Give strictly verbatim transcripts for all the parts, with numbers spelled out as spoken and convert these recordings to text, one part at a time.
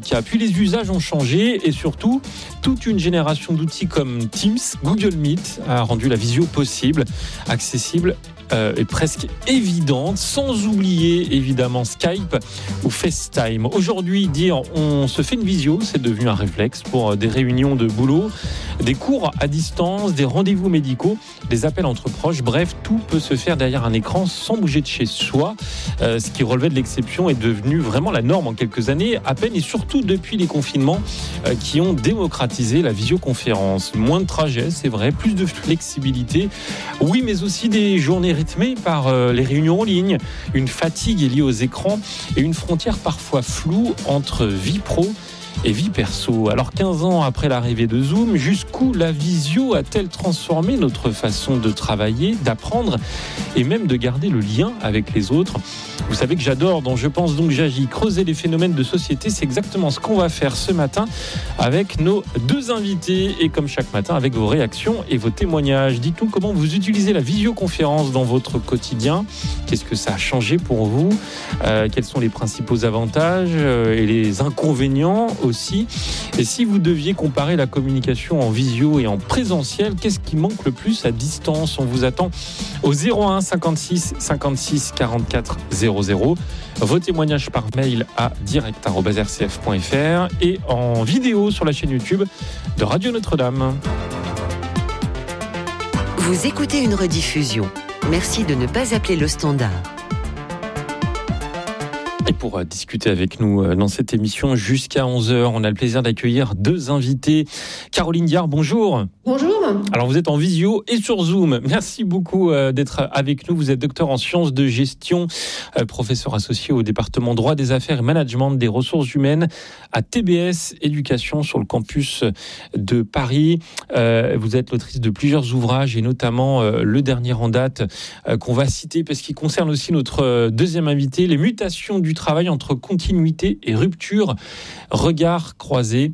cas. Puis les usages ont changé et surtout, toute une génération d'outils comme Teams, Google Meet a rendu la visio possible, accessible euh, et presque évidente, sans oublier évidemment Skype ou FaceTime. Aujourd'hui, dire on se fait une visio, c'est devenu un réflexe pour des réunions de boulot, des cours à distance, des rendez-vous médicaux, des appels entre proches. Bref, tout peut se faire derrière un écran sans bouger de chez soi. Euh, ce qui relevait de l'exception est devenu vraiment la norme en quelques années, à peine et surtout depuis les confinements euh, qui ont démocratisé la visioconférence. Moins de trajets, c'est vrai, plus de flexibilité. Oui, mais aussi des journées rythmées par euh, les réunions en ligne, une fatigue liée aux écrans et une frontière parfois floue entre vie pro et vie perso. Alors quinze ans après l'arrivée de Zoom, jusqu'où la visio a-t-elle transformé notre façon de travailler, d'apprendre et même de garder le lien avec les autres ? Vous savez que j'adore, donc je pense donc j'agis. Creuser les phénomènes de société, c'est exactement ce qu'on va faire ce matin avec nos deux invités et comme chaque matin avec vos réactions et vos témoignages. Dites-nous comment vous utilisez la visioconférence dans votre quotidien. Qu'est-ce que ça a changé pour vous ? euh, Quels sont les principaux avantages euh, et les inconvénients aussi. Et si vous deviez comparer la communication en visio et en présentiel, qu'est-ce qui manque le plus à distance ? On vous attend au zéro un cinquante-six cinquante-six quarante-quatre zéro zéro. Vos témoignages par mail à direct arobase r c f point f r et en vidéo sur la chaîne YouTube de Radio Notre-Dame. Vous écoutez une rediffusion. Merci de ne pas appeler le standard. Et pour discuter avec nous dans cette émission jusqu'à onze heures, on a le plaisir d'accueillir deux invités. Caroline Diard, bonjour. Bonjour. Alors vous êtes en visio et sur Zoom. Merci beaucoup d'être avec nous. Vous êtes docteur en sciences de gestion, professeur associé au département droit des affaires et management des ressources humaines à T B S Éducation sur le campus de Paris. Vous êtes l'autrice de plusieurs ouvrages et notamment le dernier en date qu'on va citer parce qu'il concerne aussi notre deuxième invité, les mutations du travail entre continuité et rupture, regard croisé.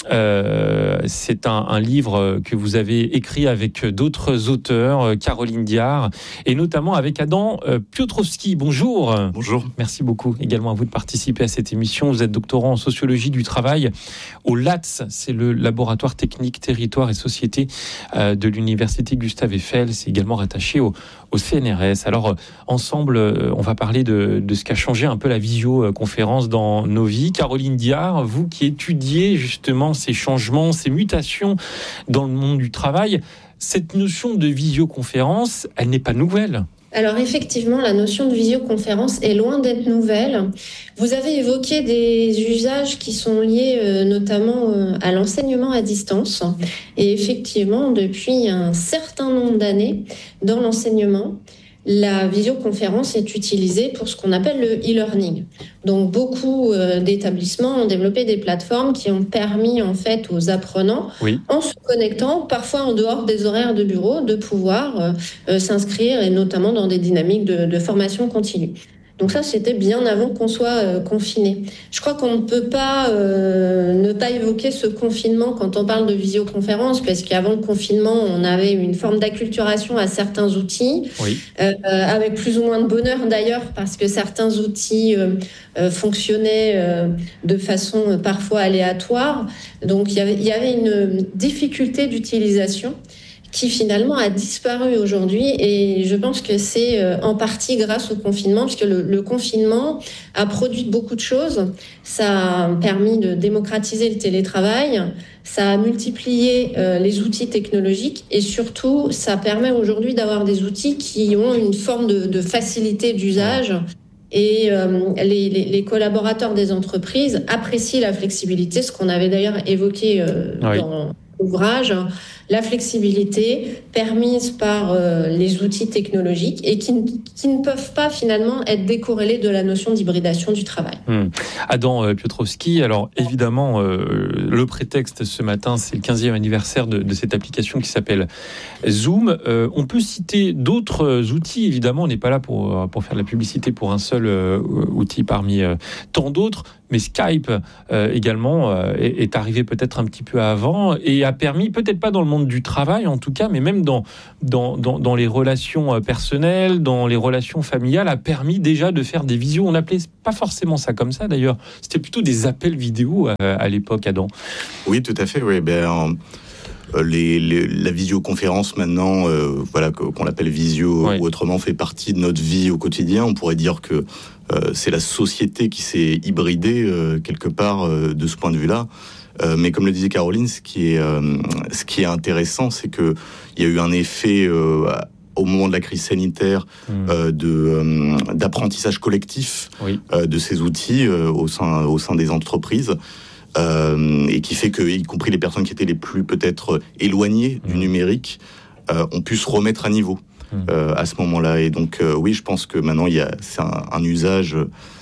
Euh, c'est un, un livre que vous avez écrit avec d'autres auteurs, Caroline Diard, et notamment avec Adam Piotrowski. Bonjour. Bonjour. Merci beaucoup également à vous de participer à cette émission. Vous êtes doctorant en sociologie du travail au L A T S, c'est le laboratoire technique territoire et société euh, de l'université Gustave Eiffel. C'est également rattaché au, au C N R S. Alors ensemble, on va parler de, de ce qu'a changé un peu la visioconférence dans nos vies. Caroline Diard, vous qui étudiez justement ces changements, ces mutations dans le monde du travail, cette notion de visioconférence, elle n'est pas nouvelle. Alors effectivement, la notion de visioconférence est loin d'être nouvelle. Vous avez évoqué des usages qui sont liés euh, notamment euh, à l'enseignement à distance. Et effectivement, depuis un certain nombre d'années, dans l'enseignement, la visioconférence est utilisée pour ce qu'on appelle le e-learning. Donc beaucoup euh, d'établissements ont développé des plateformes qui ont permis en fait aux apprenants, oui. en se connectant, parfois en dehors des horaires de bureau, de pouvoir euh, euh, s'inscrire et notamment dans des dynamiques de, de formation continue. Donc ça, c'était bien avant qu'on soit euh, confiné. Je crois qu'on ne peut pas euh, ne pas évoquer ce confinement quand on parle de visioconférence, parce qu'avant le confinement, on avait une forme d'acculturation à certains outils, oui. euh, avec plus ou moins de bonheur d'ailleurs, parce que certains outils euh, euh, fonctionnaient euh, de façon euh, parfois aléatoire. Donc il y avait, il y avait une difficulté d'utilisation qui finalement a disparu aujourd'hui, et je pense que c'est en partie grâce au confinement, puisque le, le confinement a produit beaucoup de choses. Ça a permis de démocratiser le télétravail, ça a multiplié euh, les outils technologiques, et surtout ça permet aujourd'hui d'avoir des outils qui ont une forme de, de facilité d'usage. Et euh, les, les, les collaborateurs des entreprises apprécient la flexibilité, ce qu'on avait d'ailleurs évoqué euh, oui. dans l'ouvrage, la flexibilité permise par euh, les outils technologiques et qui, qui ne peuvent pas finalement être décorrélés de la notion d'hybridation du travail. Hum. Adam euh, Piotrowski, alors évidemment, euh, le prétexte ce matin, c'est le quinzième anniversaire de, de cette application qui s'appelle Zoom. Euh, on peut citer d'autres outils, évidemment, on n'est pas là pour, pour faire de la publicité pour un seul euh, outil parmi euh, tant d'autres. mais Skype euh, également euh, est, est arrivé peut-être un petit peu avant et a permis, peut-être pas dans le monde du travail en tout cas, mais même dans, dans, dans, dans les relations personnelles, dans les relations familiales, a permis déjà de faire des visios. On n'appelait pas forcément ça comme ça d'ailleurs, c'était plutôt des appels vidéo euh, à l'époque, Adam. Oui, tout à fait, oui. Ben, Les, les, la visioconférence maintenant, euh, voilà, qu'on appelle visio ouais. ou autrement, fait partie de notre vie au quotidien. On pourrait dire que euh, c'est la société qui s'est hybridée euh, quelque part euh, de ce point de vue-là. Euh, mais comme le disait Caroline, ce qui est, euh, ce qui est intéressant, c'est que il y a eu un effet euh, au moment de la crise sanitaire mmh. euh, de euh, d'apprentissage collectif oui. euh, de ces outils euh, au sein au sein des entreprises. Euh, et qui fait que, y compris les personnes qui étaient les plus peut-être éloignées mmh. du numérique, euh, ont pu se remettre à niveau mmh. euh, à ce moment-là. Et donc, euh, oui, je pense que maintenant, il y a c'est un, un usage,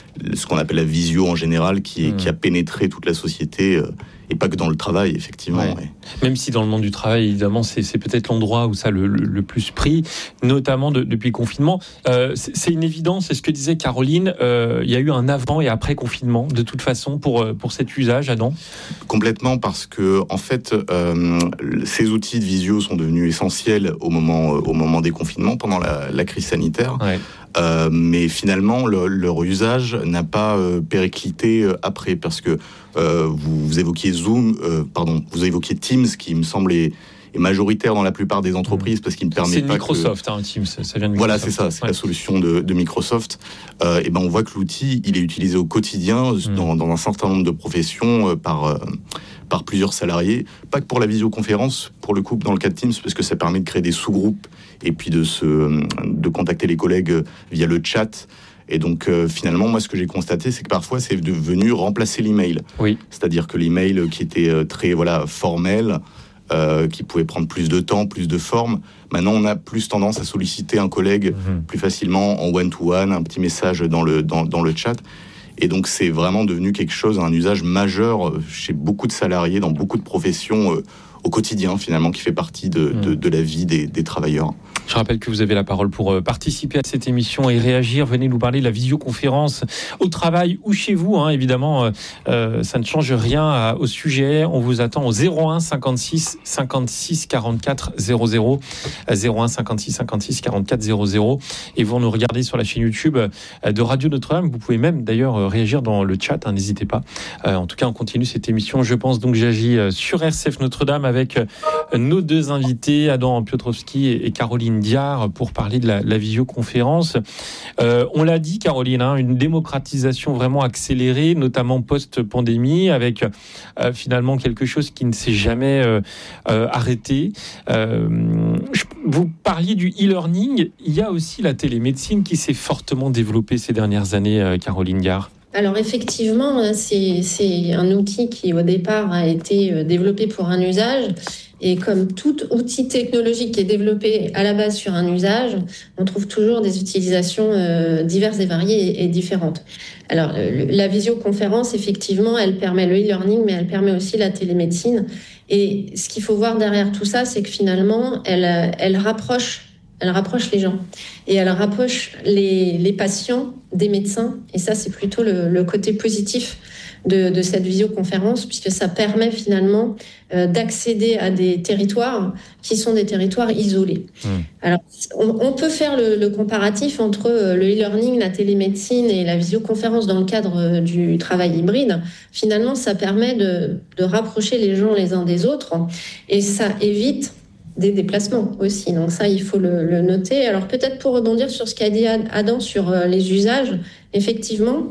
ce qu'on appelle la visio en général, qui, est, mmh. qui a pénétré toute la société. Euh, et pas que dans le travail, effectivement. Ouais. Ouais. Même si dans le monde du travail, évidemment, c'est, c'est peut-être l'endroit où ça le, le, le plus pris, notamment de, depuis le confinement. Euh, c'est, c'est une évidence, c'est ce que disait Caroline, euh, il y a eu un avant et après confinement, de toute façon, pour, pour cet usage, Adam ? Complètement, parce que, en fait, euh, ces outils de visio sont devenus essentiels au moment, au moment des confinements, pendant la, la crise sanitaire. Ouais. Euh, mais finalement, le, leur usage n'a pas euh, périclité euh, après, parce que euh, vous, vous évoquiez Zoom, euh, pardon, vous évoquiez Teams, qui me semble est, est majoritaire dans la plupart des entreprises, parce qu'il ne permet c'est pas Microsoft, que... hein, Teams, ça vient de Microsoft. Voilà, c'est ça, c'est ouais. la solution de, de Microsoft. Euh, et ben, on voit que l'outil, il est utilisé au quotidien mmh. dans, dans un certain nombre de professions euh, par... Euh, par plusieurs salariés, pas que pour la visioconférence, pour le coup, dans le cas de Teams, parce que ça permet de créer des sous-groupes et puis de, se, de contacter les collègues via le chat. Et donc, euh, finalement, moi, ce que j'ai constaté, c'est que parfois, c'est devenu remplacer l'email. Oui. C'est-à-dire que l'email qui était très voilà, formel, euh, qui pouvait prendre plus de temps, plus de forme, maintenant, on a plus tendance à solliciter un collègue mmh. plus facilement en one-to-one, un petit message dans le, dans, dans le chat. Et donc, c'est vraiment devenu quelque chose, un usage majeur chez beaucoup de salariés, dans beaucoup de professions, euh, au quotidien, finalement, qui fait partie de, de, de la vie des, des travailleurs. Je rappelle que vous avez la parole pour participer à cette émission et réagir. Venez nous parler de la visioconférence au travail ou chez vous. Hein, évidemment, euh, ça ne change rien à, au sujet. On vous attend au zéro un cinquante-six cinquante-six quarante-quatre zéro zéro. zéro un cinquante-six cinquante-six quarante-quatre zéro zéro. Et vous nous regardez sur la chaîne YouTube de Radio Notre-Dame. Vous pouvez même d'ailleurs réagir dans le chat. Hein, n'hésitez pas. Euh, en tout cas, on continue cette émission. Je pense donc j'agis sur R C F Notre-Dame avec nos deux invités, Adam Piotrowski et Caroline Diard, pour parler de la, la visioconférence. Euh, on l'a dit, Caroline, hein, une démocratisation vraiment accélérée, notamment post-pandémie, avec euh, finalement quelque chose qui ne s'est jamais euh, euh, arrêté. Euh, je, vous parliez du e-learning, il y a aussi la télémédecine qui s'est fortement développée ces dernières années, euh, Caroline Diard. Alors effectivement, c'est, c'est un outil qui au départ a été développé pour un usage. Et comme tout outil technologique qui est développé à la base sur un usage, on trouve toujours des utilisations euh, diverses et variées et, et différentes. Alors, le, la visioconférence, effectivement, elle permet le e-learning, mais elle permet aussi la télémédecine. Et ce qu'il faut voir derrière tout ça, c'est que finalement, elle, elle rapproche, elle rapproche les gens. Et elle rapproche les, les patients des médecins. Et ça, c'est plutôt le, le côté positif de, de cette visioconférence, puisque ça permet finalement euh, d'accéder à des territoires qui sont des territoires isolés. Mmh. Alors, on, on peut faire le, le comparatif entre le e-learning, la télémédecine et la visioconférence dans le cadre du travail hybride. Finalement, ça permet de, de rapprocher les gens les uns des autres et ça évite des déplacements aussi. Donc ça, il faut le, le noter. Alors peut-être pour rebondir sur ce qu'a dit Adam sur les usages, effectivement,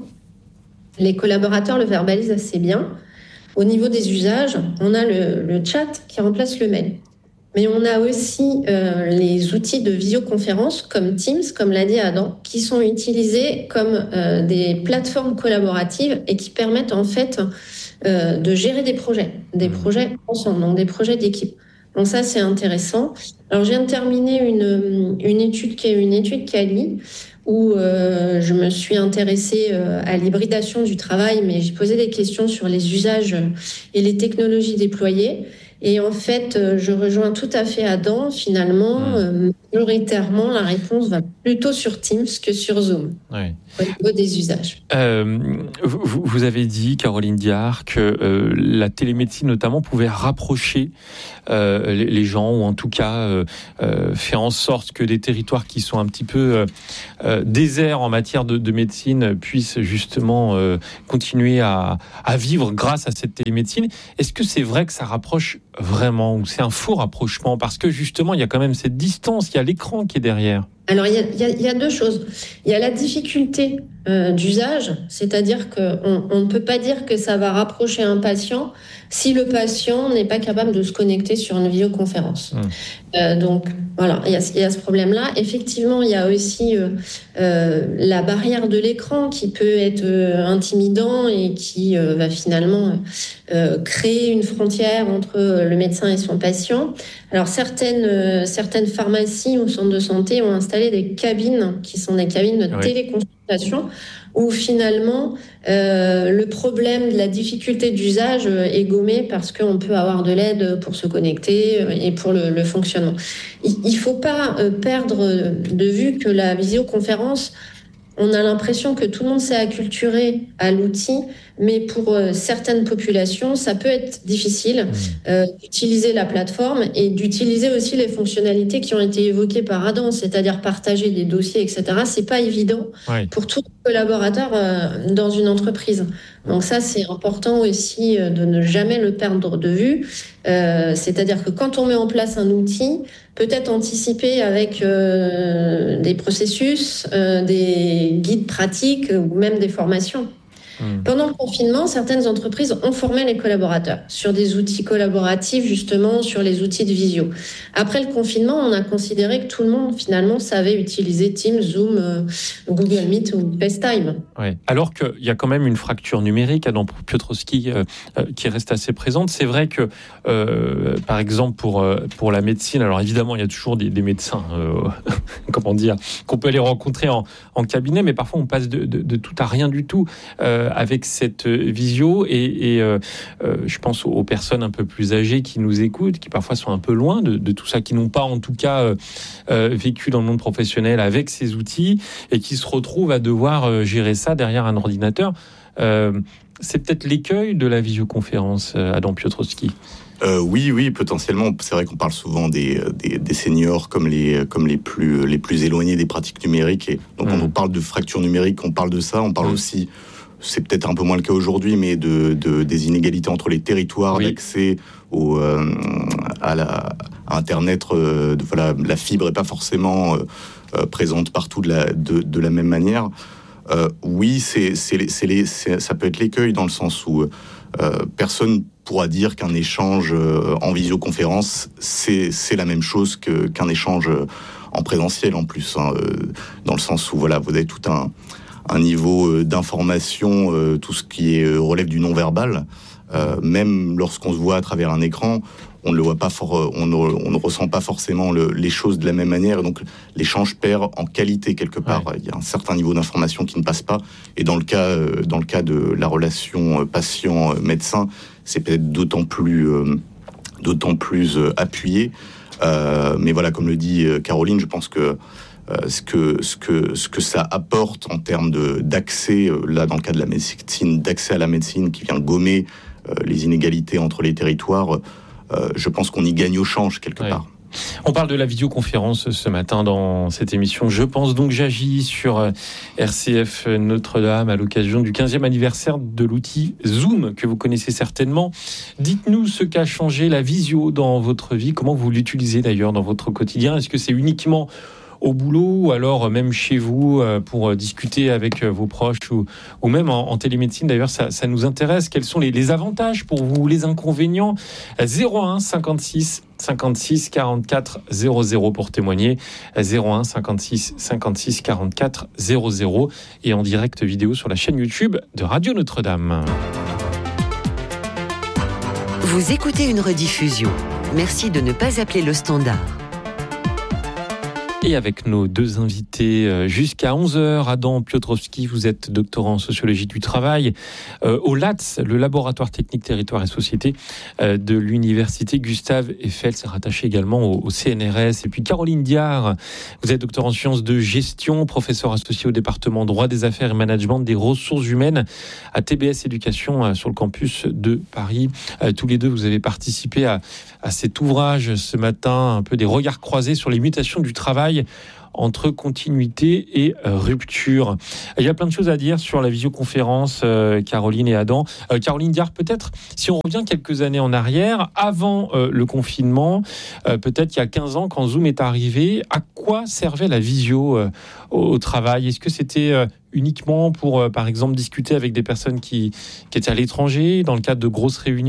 les collaborateurs le verbalisent assez bien. Au niveau des usages, on a le, le chat qui remplace le mail. Mais on a aussi euh, les outils de visioconférence comme Teams, comme l'a dit Adam, qui sont utilisés comme euh, des plateformes collaboratives et qui permettent en fait euh, de gérer des projets, des projets ensemble, donc des projets d'équipe. Donc ça, c'est intéressant. Alors, je viens de terminer une, une étude qui est une étude Cali, où euh, je me suis intéressée euh, à l'hybridation du travail, mais j'ai posé des questions sur les usages et les technologies déployées. Et en fait, je rejoins tout à fait Adam. Finalement, mmh. majoritairement, la réponse va plutôt sur Teams que sur Zoom. Ouais. Au niveau des usages. Euh, vous, vous avez dit, Caroline Diard, que euh, la télémédecine notamment pouvait rapprocher euh, les, les gens, ou en tout cas euh, euh, faire en sorte que des territoires qui sont un petit peu euh, euh, déserts en matière de, de médecine puissent justement euh, continuer à, à vivre grâce à cette télémédecine. Est-ce que c'est vrai que ça rapproche vraiment, ou c'est un faux rapprochement? Parce que justement, il y a quand même cette distance, il y a l'écran qui est derrière. Alors, il y, a, il, y a, il y a deux choses. Il y a la difficulté euh, d'usage, c'est-à-dire qu'on on ne peut pas dire que ça va rapprocher un patient si le patient n'est pas capable de se connecter sur une vidéoconférence. Mmh. Euh, donc, voilà, il y, a, il y a ce problème-là. Effectivement, il y a aussi euh, euh, la barrière de l'écran qui peut être euh, intimidant et qui euh, va finalement euh, créer une frontière entre le médecin et son patient. Alors, certaines, euh, certaines pharmacies ou centres de santé ont installé des cabines qui sont des cabines de oui. téléconsultation où finalement euh, le problème de la difficulté d'usage est gommé parce qu'on peut avoir de l'aide pour se connecter et pour le, le fonctionnement. Il ne faut pas euh, perdre de vue que la visioconférence, on a l'impression que tout le monde s'est acculturé à l'outil, mais pour euh, certaines populations, ça peut être difficile euh, d'utiliser la plateforme et d'utiliser aussi les fonctionnalités qui ont été évoquées par Adam, c'est-à-dire partager des dossiers, et cetera. C'est pas évident oui. pour tout collaborateur euh, dans une entreprise. Donc ça, c'est important aussi euh, de ne jamais le perdre de vue. Euh, c'est-à-dire que quand on met en place un outil, peut-être anticiper avec euh, des processus, euh, des guides pratiques ou même des formations. Mmh. Pendant le confinement, certaines entreprises ont formé les collaborateurs sur des outils collaboratifs, justement sur les outils de visio. Après le confinement, on a considéré que tout le monde, finalement, savait utiliser Teams, Zoom, euh, Google Meet ou FaceTime. Ouais. Alors qu'il y a quand même une fracture numérique, Adam Piotrowski, euh, euh, qui reste assez présente. C'est vrai que, euh, par exemple, pour, euh, pour la médecine, alors évidemment, il y a toujours des, des médecins, euh, comment dire, qu'on peut aller rencontrer en, en cabinet, mais parfois on passe de, de, de tout à rien du tout. Euh, avec cette visio et, et euh, euh, je pense aux personnes un peu plus âgées qui nous écoutent, qui parfois sont un peu loin de, de tout ça, qui n'ont pas en tout cas euh, euh, vécu dans le monde professionnel avec ces outils et qui se retrouvent à devoir euh, gérer ça derrière un ordinateur. Euh, c'est peut-être l'écueil de la visioconférence, euh, Adam Piotrowski. Euh, oui, oui, potentiellement. C'est vrai qu'on parle souvent des, des, des seniors comme les, comme les plus, les plus éloignés des pratiques numériques. Et donc, mmh. quand on parle de fracture numérique, on parle de ça. On parle mmh. aussi, c'est peut-être un peu moins le cas aujourd'hui, mais de, de, des inégalités entre les territoires, oui. d'accès au, euh, à, la, à Internet. Euh, de, voilà, la fibre n'est pas forcément euh, présente partout de la, de, de la même manière. Euh, oui, c'est, c'est, c'est les, c'est, ça peut être l'écueil dans le sens où euh, personne pourra dire qu'un échange euh, en visioconférence, c'est, c'est la même chose que, qu'un échange en présentiel en plus, hein, euh, dans le sens où voilà, vous avez tout un, un niveau d'information, euh, tout ce qui est, euh, relève du non-verbal, euh, même lorsqu'on se voit à travers un écran, on ne le voit pas for- on, ne, on ne ressent pas forcément le, les choses de la même manière, et donc l'échange perd en qualité quelque part. Ouais. Il y a un certain niveau d'information qui ne passe pas, et dans le cas, euh, dans le cas de la relation patient-médecin, c'est peut-être d'autant plus, euh, d'autant plus euh, appuyé. Euh, mais voilà, comme le dit Caroline, je pense que euh, ce que ce que ce que ça apporte en termes de d'accès, euh, là dans le cas de la médecine, d'accès à la médecine qui vient gommer euh, les inégalités entre les territoires. Euh, je pense qu'on y gagne au change quelque ouais. part. On parle de la vidéoconférence ce matin dans cette émission. Je pense donc j'agis sur R C F Notre-Dame à l'occasion du quinzième anniversaire de l'outil Zoom que vous connaissez certainement. Dites-nous ce qu'a changé la visio dans votre vie. Comment vous l'utilisez d'ailleurs dans votre quotidien? Est-ce que c'est uniquement au boulot ou alors même chez vous pour discuter avec vos proches ou, ou même en, en télémédecine? D'ailleurs, ça, ça nous intéresse. Quels sont les, les avantages pour vous, les inconvénients? zéro un cinquante-six cinquante-six quarante-quatre zéro zéro pour témoigner. zéro un cinquante-six cinquante-six quarante-quatre zéro zéro et en direct vidéo sur la chaîne YouTube de Radio Notre-Dame. Vous écoutez une rediffusion. Merci de ne pas appeler le standard. Et avec nos deux invités jusqu'à onze heures, Adam Piotrowski, vous êtes doctorant en sociologie du travail euh, au L A T S, le laboratoire technique territoire et société euh, de l'université Gustave Eiffel, c'est rattaché également au, au C N R S. Et puis Caroline Diard, vous êtes docteur en sciences de gestion, professeur associé au département droit des affaires et management des ressources humaines à T B S Éducation euh, sur le campus de Paris. Euh, tous les deux, vous avez participé à, à cet ouvrage ce matin, un peu des regards croisés sur les mutations du travail entre continuité et euh, rupture. Il y a plein de choses à dire sur la visioconférence, euh, Caroline et Adam. Euh, Caroline Diard, peut-être, si on revient quelques années en arrière, avant euh, le confinement, euh, peut-être il y a quinze ans, quand Zoom est arrivé, à quoi servait la visio euh, au, au travail ? Est-ce que c'était euh, uniquement pour, euh, par exemple, discuter avec des personnes qui, qui étaient à l'étranger, dans le cadre de grosses réunions ?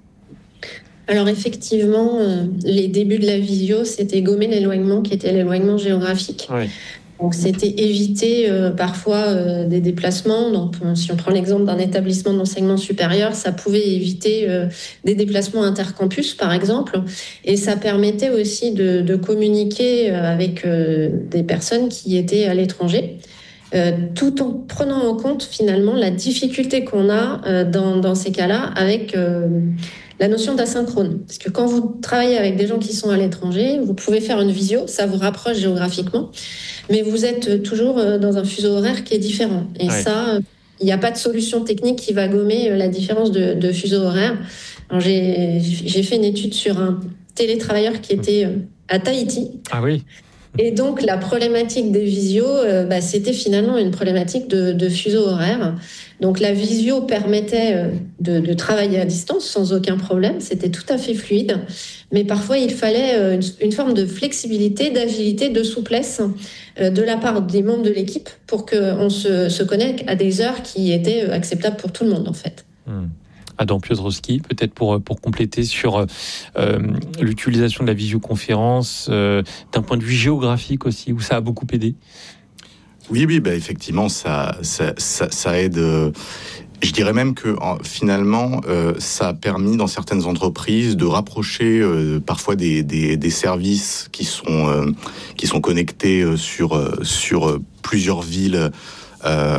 Alors effectivement, euh, les débuts de la visio, c'était gommer l'éloignement qui était l'éloignement géographique. Oui. Donc c'était éviter euh, parfois euh, des déplacements. Donc si on prend l'exemple d'un établissement d'enseignement supérieur, ça pouvait éviter euh, des déplacements intercampus par exemple. Et ça permettait aussi de, de communiquer avec euh, des personnes qui étaient à l'étranger. Euh, tout en prenant en compte finalement la difficulté qu'on a euh, dans, dans ces cas-là avec euh, la notion d'asynchrone. Parce que quand vous travaillez avec des gens qui sont à l'étranger, vous pouvez faire une visio, ça vous rapproche géographiquiquement, mais vous êtes toujours euh, dans un fuseau horaire qui est différent. Et ouais. ça, il n'y a pas de solution technique qui va gommer la différence de, de fuseau horaire. Alors, j'ai, j'ai fait une étude sur un télétravailleur qui était euh, à Tahiti. Ah oui. Et donc, la problématique des visios, euh, bah, c'était finalement une problématique de, de fuseau horaire. Donc, la visio permettait euh, de, de travailler à distance sans aucun problème. C'était tout à fait fluide. Mais parfois, il fallait euh, une, une forme de flexibilité, d'agilité, de souplesse euh, de la part des membres de l'équipe pour qu'on se, se connecte à des heures qui étaient acceptables pour tout le monde, en fait. Mmh. Adam Piotrowski, peut-être pour, pour compléter sur euh, l'utilisation de la visioconférence euh, d'un point de vue géographique aussi, où ça a beaucoup aidé. Oui, oui, bah effectivement, ça, ça, ça, ça aide. Euh, je dirais même que finalement, euh, ça a permis dans certaines entreprises de rapprocher euh, parfois des, des, des services qui sont, euh, qui sont connectés sur, sur plusieurs villes. Euh,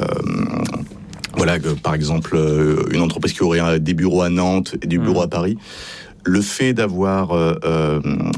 Voilà, que, par exemple, une entreprise qui aurait des bureaux à Nantes et des bureaux mmh. à Paris. Le fait d'avoir euh, euh,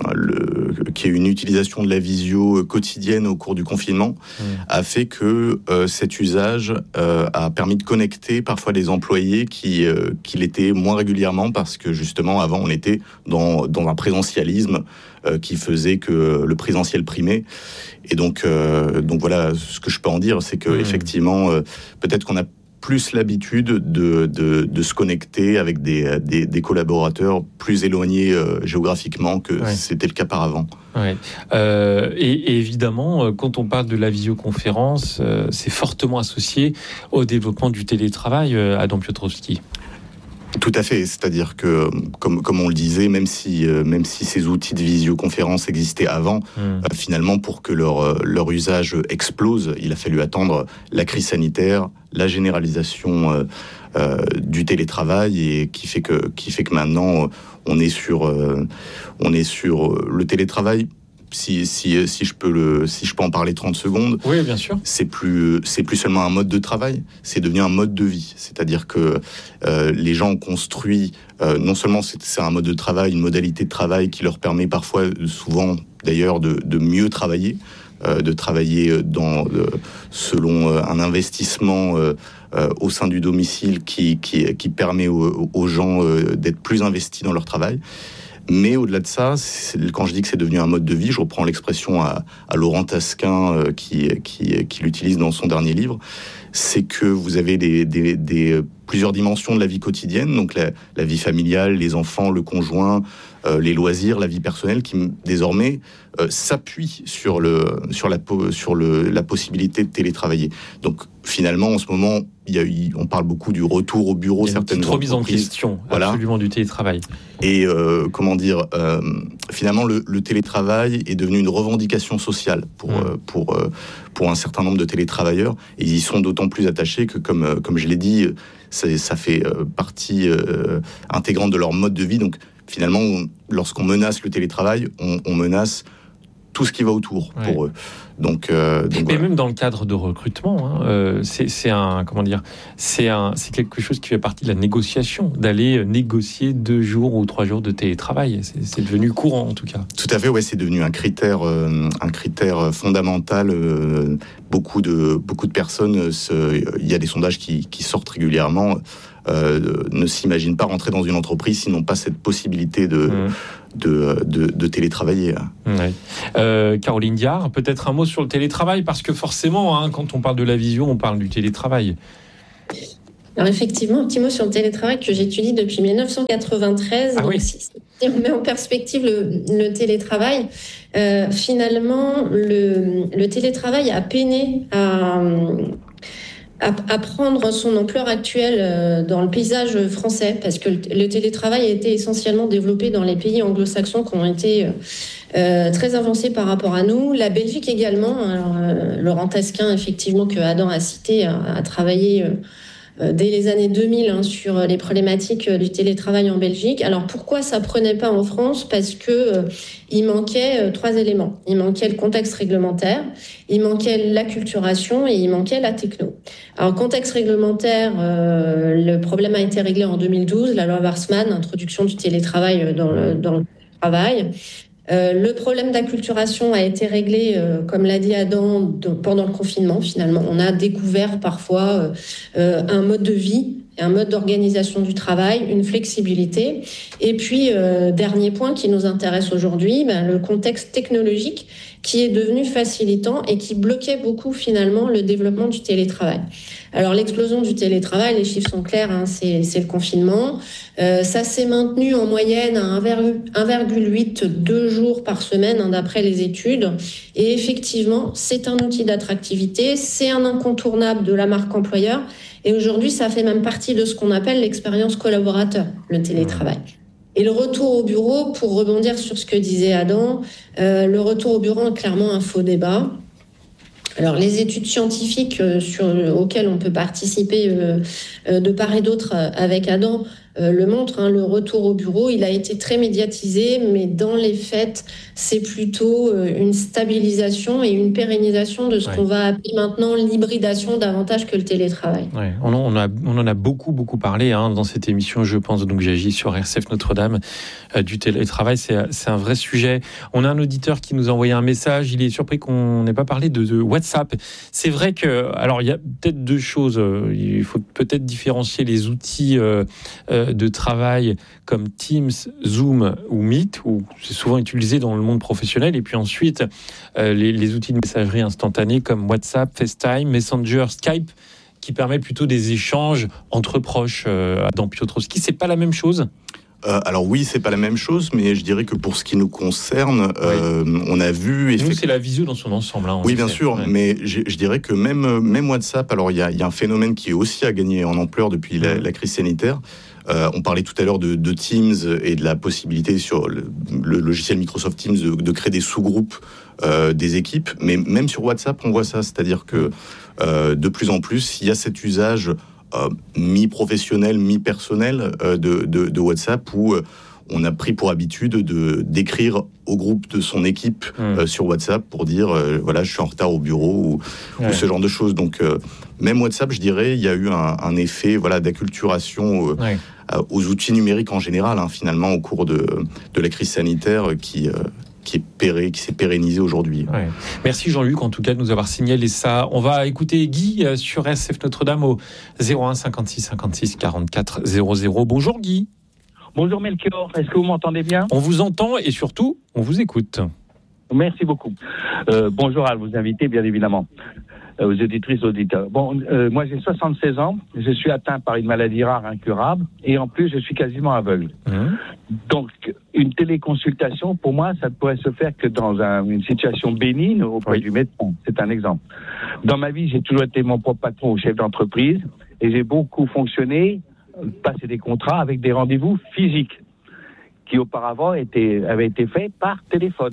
le, qu'il y ait une utilisation de la visio quotidienne au cours du confinement mmh. a fait que euh, cet usage euh, a permis de connecter parfois des employés qui, euh, qui l'étaient moins régulièrement parce que justement avant on était dans, dans un présentialisme euh, qui faisait que le présentiel primait. Et donc, euh, donc voilà, ce que je peux en dire, c'est que mmh. effectivement, euh, peut-être qu'on a plus l'habitude de, de, de se connecter avec des, des, des collaborateurs plus éloignés euh, géographiquement que ouais. c'était le cas par avant. Ouais. Euh, et, et évidemment, quand on parle de la visioconférence, euh, c'est fortement associé au développement du télétravail, euh, Adam Piotrowski. Tout à fait, c'est-à-dire que, comme, comme on le disait, même si, euh, même si ces outils de visioconférence existaient avant, mmh. euh, finalement, pour que leur, leur usage explose, il a fallu attendre la crise sanitaire, la généralisation euh, euh, du télétravail, et qui fait que, qui fait que maintenant, on est sur, euh, on est sur le télétravail. Si, si, si, je peux le, si je peux en parler trente secondes, oui, bien sûr. C'est plus, c'est plus seulement un mode de travail, c'est devenu un mode de vie. C'est-à-dire que euh, les gens ont construit, euh, non seulement c'est, c'est un mode de travail, une modalité de travail qui leur permet parfois, souvent d'ailleurs, de, de mieux travailler, euh, de travailler dans, euh, selon euh, un investissement euh, euh, au sein du domicile qui, qui, qui permet aux, aux gens euh, d'être plus investis dans leur travail. Mais au-delà de ça, quand je dis que c'est devenu un mode de vie, je reprends l'expression à, à Laurent Tasquin euh, qui, qui, qui l'utilise dans son dernier livre, c'est que vous avez des, des, des, plusieurs dimensions de la vie quotidienne, donc la, la vie familiale, les enfants, le conjoint, euh, les loisirs, la vie personnelle, qui désormais euh, s'appuient sur, le, sur, la, sur le, la possibilité de télétravailler. Donc finalement, en ce moment, il y a eu, on parle beaucoup du retour au bureau. Il y a certaines une remise en question, voilà. absolument, du télétravail. Et euh, comment dire, euh, finalement, le, le télétravail est devenu une revendication sociale pour, mmh. euh, pour, euh, pour un certain nombre de télétravailleurs. Et ils y sont d'autant plus attachés que, comme, euh, comme je l'ai dit, ça, ça fait euh, partie euh, intégrante de leur mode de vie. Donc finalement, on, lorsqu'on menace le télétravail, on, on menace tout ce qui va autour ouais. pour eux. Donc, euh, donc mais voilà. même dans le cadre de recrutement, hein, euh, c'est, c'est un comment dire, c'est un, c'est quelque chose qui fait partie de la négociation, d'aller négocier deux jours ou trois jours de télétravail. C'est, c'est devenu courant en tout cas. Tout à fait, ouais, c'est devenu un critère, euh, un critère fondamental. Euh, beaucoup de beaucoup de personnes, il y a des sondages qui, qui sortent régulièrement. Euh, ne s'imaginent pas rentrer dans une entreprise s'ils n'ont pas cette possibilité de, mmh. de, de, de télétravailler. Ouais. Euh, Caroline Diard, peut-être un mot sur le télétravail, parce que forcément, hein, quand on parle de la vision, on parle du télétravail. Alors effectivement, un petit mot sur le télétravail que j'étudie depuis dix-neuf cent quatre-vingt-treize. Ah donc oui. si, si on met en perspective le, le télétravail, euh, finalement, le, le télétravail a peiné à... À, à prendre son ampleur actuelle dans le paysage français, parce que le, le télétravail a été essentiellement développé dans les pays anglo-saxons qui ont été euh, très avancés par rapport à nous. La Belgique également. Alors, euh, Laurent Tasquin, effectivement, que Adam a cité, a, a travaillé euh, dès les années deux mille hein, sur les problématiques du télétravail en Belgique. Alors pourquoi ça prenait pas en France ? Parce que euh, il manquait euh, trois éléments. Il manquait le contexte réglementaire, il manquait l'acculturation et il manquait la techno. Alors, contexte réglementaire, euh, le problème a été réglé en deux mille douze, la loi Warsmann, introduction du télétravail dans le, dans le travail. Euh, le problème d'acculturation a été réglé, euh, comme l'a dit Adam, de, pendant le confinement, finalement. On a découvert parfois euh, un mode de vie, un mode d'organisation du travail, une flexibilité. Et puis, euh, dernier point qui nous intéresse aujourd'hui, ben, le contexte technologique qui est devenu facilitant et qui bloquait beaucoup finalement le développement du télétravail. Alors l'explosion du télétravail, les chiffres sont clairs, hein, c'est, c'est le confinement. Euh, ça s'est maintenu en moyenne à un virgule huit, deux jours par semaine hein, d'après les études. Et effectivement, c'est un outil d'attractivité, c'est un incontournable de la marque employeur. Et aujourd'hui, ça fait même partie de ce qu'on appelle l'expérience collaborateur, le télétravail. Et le retour au bureau, pour rebondir sur ce que disait Adam, euh, le retour au bureau est clairement un faux débat. Alors, les études scientifiques euh, sur, auxquelles on peut participer euh, euh, de part et d'autre euh, avec Adam euh, le montrent. Hein, le retour au bureau, il a été très médiatisé, mais dans les faits, c'est plutôt euh, une stabilisation et une pérennisation de ce ouais. qu'on va appeler maintenant l'hybridation davantage que le télétravail. Ouais, on, on, a, on en a beaucoup, beaucoup parlé hein, dans cette émission, je pense, donc j'agis sur R C F Notre-Dame, euh, du télétravail, c'est, c'est un vrai sujet. On a un auditeur qui nous a envoyé un message, il est surpris qu'on n'ait pas parlé de, de WhatsApp. C'est vrai que, alors il y a peut-être deux choses, il faut peut-être différencier les outils euh, euh, de travail comme Teams, Zoom ou Meet, où c'est souvent utilisé dans le monde professionnel, et puis ensuite euh, les, les outils de messagerie instantanée comme WhatsApp, FaceTime, Messenger, Skype, qui permettent plutôt des échanges entre proches. Euh, Adam Piotrowski, c'est pas la même chose ? Euh, alors oui, c'est pas la même chose, mais je dirais que pour ce qui nous concerne, euh, oui. on a vu... Effectivement... Nous, c'est la visio dans son ensemble. Hein, oui, bien fait. sûr, ouais. mais je, je dirais que même, même WhatsApp, alors il y a, y a un phénomène qui est aussi à gagner en ampleur depuis la, la crise sanitaire. Euh, on parlait tout à l'heure de, de Teams et de la possibilité sur le, le logiciel Microsoft Teams de, de créer des sous-groupes euh, des équipes, mais même sur WhatsApp, on voit ça, c'est-à-dire que euh, de plus en plus, il y a cet usage euh, mi-professionnel, mi-personnel euh, de, de, de WhatsApp où euh, on a pris pour habitude de d'écrire au groupe de son équipe mmh. euh, sur WhatsApp pour dire euh, voilà, je suis en retard au bureau ou, ouais. ou ce genre de choses. Donc euh, même WhatsApp, je dirais, il y a eu un, un effet voilà d'acculturation euh, ouais. euh, aux outils numériques en général, hein, finalement au cours de de la crise sanitaire qui euh, qui est péré, qui s'est pérennisé aujourd'hui. Ouais. Merci Jean-Luc, en tout cas, de nous avoir signalé ça. On va écouter Guy sur R C F Notre-Dame au zéro un cinquante-six cinquante-six quarante-quatre zéro zéro. Bonjour Guy. Bonjour Melchior, est-ce que vous m'entendez bien ? On vous entend et surtout, on vous écoute. Merci beaucoup. Euh, bonjour à vos invités, bien évidemment, euh, aux auditrices, auditeurs. Bon, euh, moi j'ai soixante-seize ans, je suis atteint par une maladie rare incurable et en plus je suis quasiment aveugle. Mmh. Donc une téléconsultation, pour moi, ça ne pourrait se faire que dans un, une situation bénigne auprès oui. du médecin. C'est un exemple. Dans ma vie, j'ai toujours été mon propre patron ou chef d'entreprise et j'ai beaucoup fonctionné, passer des contrats avec des rendez-vous physiques qui auparavant étaient, avaient été faits par téléphone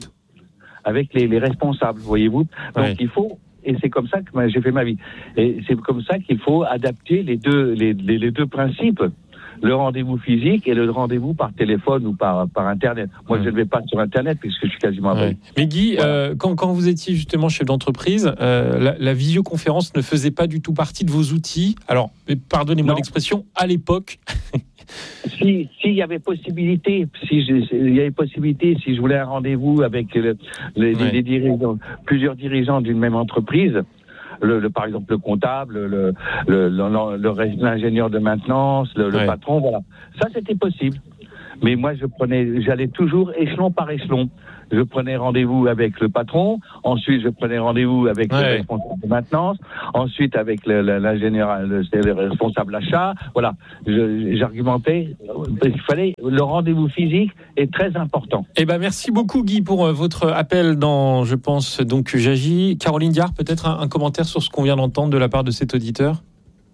avec les, les responsables, voyez-vous. Donc ouais. il faut, et c'est comme ça que j'ai fait ma vie, et c'est comme ça qu'il faut adapter les deux, les, les, les deux principes le rendez-vous physique et le rendez-vous par téléphone ou par, par Internet. Moi, mmh. je ne vais pas sur Internet puisque je suis quasiment aveugle. Ouais. Mais Guy, voilà. euh, quand, quand vous étiez justement chef d'entreprise, euh, la, la visioconférence ne faisait pas du tout partie de vos outils. Alors, pardonnez-moi non. l'expression, à l'époque. Si, s'il y avait possibilité, si je, il y avait possibilité, si je voulais un rendez-vous avec le, le, ouais. les dirigeants, plusieurs dirigeants d'une même entreprise, le, le par exemple le comptable, le, le, le, le l'ingénieur de maintenance, le, ouais. le patron, voilà, ça c'était possible. Mais moi, je prenais, j'allais toujours échelon par échelon. Je prenais rendez-vous avec le patron, ensuite je prenais rendez-vous avec ouais. le responsable de maintenance, ensuite avec le, le, l'ingénieur, le, le responsable achat. Voilà, je, j'argumentais. Il fallait le rendez-vous physique est très important. Eh ben merci beaucoup Guy pour euh, votre appel dans, je pense donc j'agis. Caroline Diard, peut-être un, un commentaire sur ce qu'on vient d'entendre de la part de cet auditeur.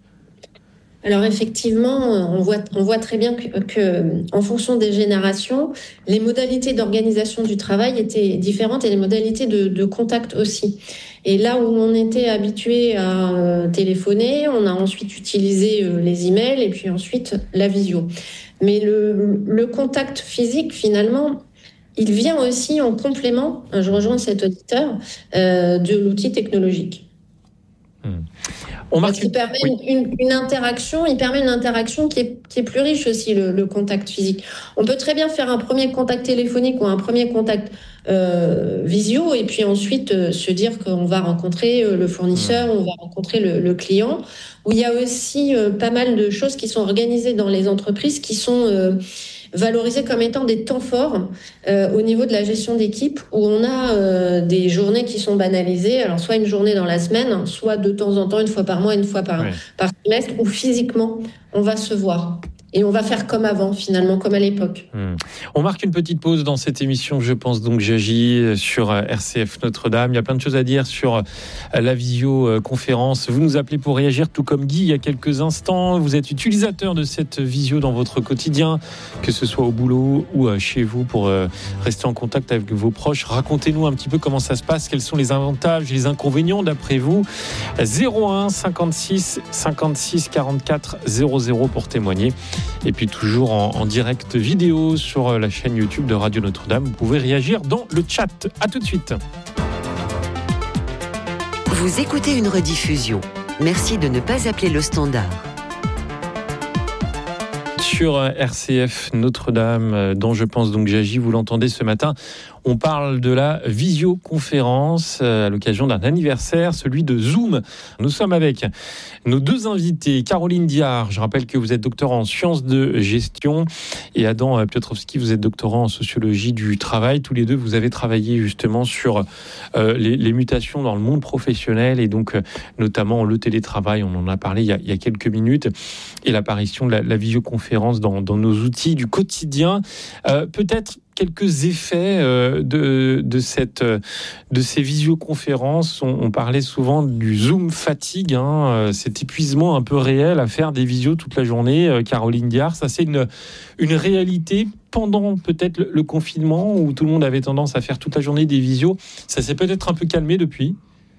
Alors effectivement, on voit, on voit très bien que, que, en fonction des générations, les modalités d'organisation du travail étaient différentes et les modalités de, de contact aussi. Et là où on était habitué à euh, téléphoner, on a ensuite utilisé euh, les emails et puis ensuite la visio. Mais le, le contact physique, finalement, il vient aussi en complément, je rejoins cet auditeur, euh, de l'outil technologique. Mmh. On Parce qu'il permet oui. une, une interaction, il permet une interaction qui est, qui est plus riche aussi, le, le contact physique. On peut très bien faire un premier contact téléphonique ou un premier contact euh, visio et puis ensuite euh, se dire qu'on va rencontrer euh, le fournisseur, mmh. on va rencontrer le, le client. Où il y a aussi euh, pas mal de choses qui sont organisées dans les entreprises qui sont euh, valorisés comme étant des temps forts euh, au niveau de la gestion d'équipe où on a euh, des journées qui sont banalisées, alors soit une journée dans la semaine, soit de temps en temps, une fois par mois, une fois par, oui. par trimestre, où physiquement, on va se voir. Et on va faire comme avant, finalement, comme à l'époque. Mmh. On marque une petite pause dans cette émission, je pense donc j'agis sur R C F Notre-Dame. Il y a plein de choses à dire sur la visioconférence. Vous nous appelez pour réagir, tout comme Guy il y a quelques instants. Vous êtes utilisateur de cette visio dans votre quotidien, que ce soit au boulot ou chez vous, pour rester en contact avec vos proches. Racontez-nous un petit peu comment ça se passe, quels sont les avantages et les inconvénients d'après vous. zéro un cinquante-six cinquante-six quarante-quatre zéro zéro pour témoigner. Et puis toujours en, en direct vidéo sur la chaîne YouTube de Radio Notre-Dame. Vous pouvez réagir dans le chat. À tout de suite. Vous écoutez une rediffusion. Merci de ne pas appeler le standard. Sur R C F Notre-Dame, dont je pense donc j'agis, vous l'entendez ce matin, on parle de la visioconférence à l'occasion d'un anniversaire, celui de Zoom. Nous sommes avec nos deux invités, Caroline Diard, je rappelle que vous êtes doctorant en sciences de gestion, et Adam Piotrowski, vous êtes doctorant en sociologie du travail. Tous les deux, vous avez travaillé justement sur euh, les, les mutations dans le monde professionnel, et donc euh, notamment le télétravail, on en a parlé il y a, il y a quelques minutes, et l'apparition de la, la visioconférence dans, dans nos outils du quotidien. Euh, peut-être quelques effets euh, de, de, cette, de ces visioconférences. On, on parlait souvent du Zoom fatigue, hein, euh, cet épuisement un peu réel à faire des visios toute la journée. Euh, Caroline Diard, ça c'est une, une réalité pendant peut-être le, le confinement où tout le monde avait tendance à faire toute la journée des visios. Ça s'est peut-être un peu calmé depuis.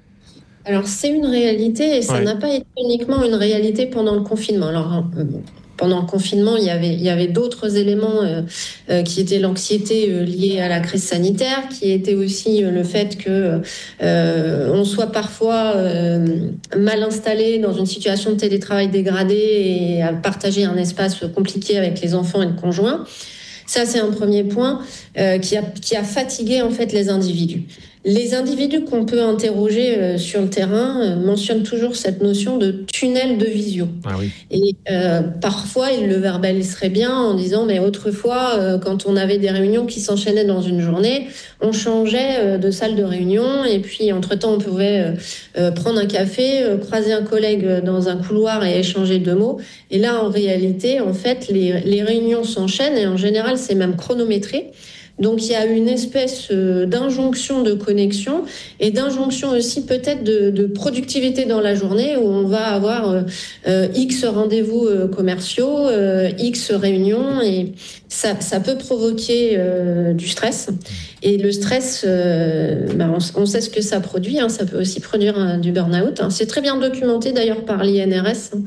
Alors c'est une réalité et ça ouais. n'a pas été uniquement une réalité pendant le confinement. Alors euh, pendant le confinement, il y avait, il y avait d'autres éléments euh, euh, qui étaient l'anxiété euh, liée à la crise sanitaire, qui était aussi euh, le fait que euh, on soit parfois euh, mal installé dans une situation de télétravail dégradé et à partager un espace compliqué avec les enfants et le conjoint. Ça, c'est un premier point euh, qui a, qui a fatigué en fait les individus. Les individus qu'on peut interroger euh, sur le terrain euh, mentionnent toujours cette notion de tunnel de visio. Ah oui. Et euh, parfois, ils le verbaliseraient bien en disant « mais autrefois, euh, quand on avait des réunions qui s'enchaînaient dans une journée, on changeait euh, de salle de réunion et puis entre-temps, on pouvait euh, euh, prendre un café, euh, croiser un collègue dans un couloir et échanger deux mots. Et là, en réalité, en fait, les, les réunions s'enchaînent et en général, c'est même chronométré. Donc, il y a une espèce d'injonction de connexion et d'injonction aussi peut-être de, de productivité dans la journée où on va avoir euh, X rendez-vous euh, commerciaux, euh, X réunions et ça, ça peut provoquer euh, du stress. Et le stress, euh, ben on, on sait ce que ça produit, hein, ça peut aussi produire un, du burn-out. Hein. C'est très bien documenté d'ailleurs par l'I N R S.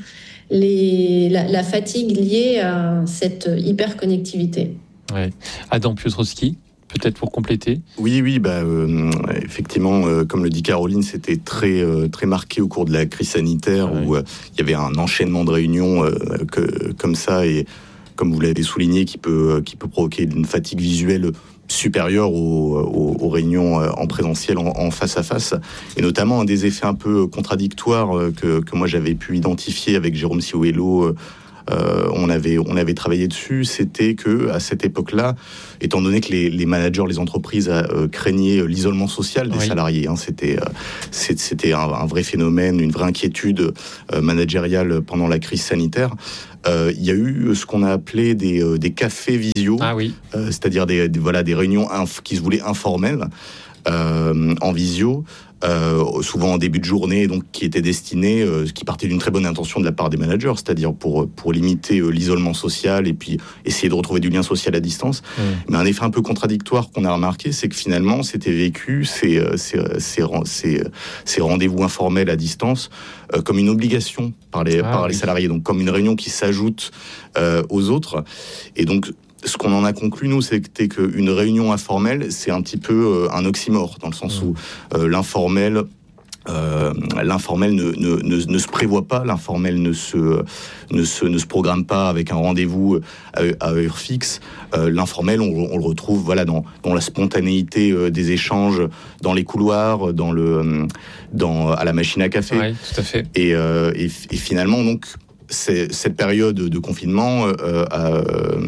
les, la, la fatigue liée à cette hyperconnectivité. Ouais. Adam Piotrowski, peut-être pour compléter. Oui, oui, bah, euh, effectivement, euh, comme le dit Caroline, c'était très, euh, très marqué au cours de la crise sanitaire, ouais. où euh, il y avait un enchaînement de réunions euh, que, comme ça, et comme vous l'avez souligné, qui peut, qui peut provoquer une fatigue visuelle supérieure aux, aux, aux réunions en présentiel, en, en face à face, et notamment un des effets un peu contradictoires que, que moi j'avais pu identifier avec Jérôme Siouello. Euh, on avait on avait travaillé dessus, c'était que à cette époque-là, étant donné que les, les managers, les entreprises euh, craignaient l'isolement social des oui. salariés, hein, c'était euh, c'était un, un vrai phénomène, une vraie inquiétude euh, managériale pendant la crise sanitaire. Euh, il y a eu ce qu'on a appelé des, euh, des cafés visio, ah oui. euh, c'est-à-dire des, des voilà des réunions inf- qui se voulaient informelles euh, en visio. Euh, souvent en début de journée, donc qui était destiné, euh, qui partait d'une très bonne intention de la part des managers, c'est-à-dire pour pour limiter euh, l'isolement social et puis essayer de retrouver du lien social à distance. Mmh. Mais un effet un peu contradictoire qu'on a remarqué, c'est que finalement, c'était vécu ces ces ces, ces, ces rendez-vous informels à distance euh, comme une obligation par les ah, par oui. les salariés, donc comme une réunion qui s'ajoute euh, aux autres. Et donc ce qu'on en a conclu, nous, c'était qu'une réunion informelle, c'est un petit peu un oxymore, dans le sens où euh, l'informel, euh, l'informel ne, ne, ne, ne se prévoit pas, l'informel ne se, ne, se, ne se programme pas avec un rendez-vous à, à heure fixe. Euh, l'informel, on, on le retrouve voilà, dans, dans la spontanéité euh, des échanges, dans les couloirs, dans le, dans, à la machine à café. Oui, tout à fait. Et, euh, et, et finalement, donc, c'est, cette période de confinement, euh, euh,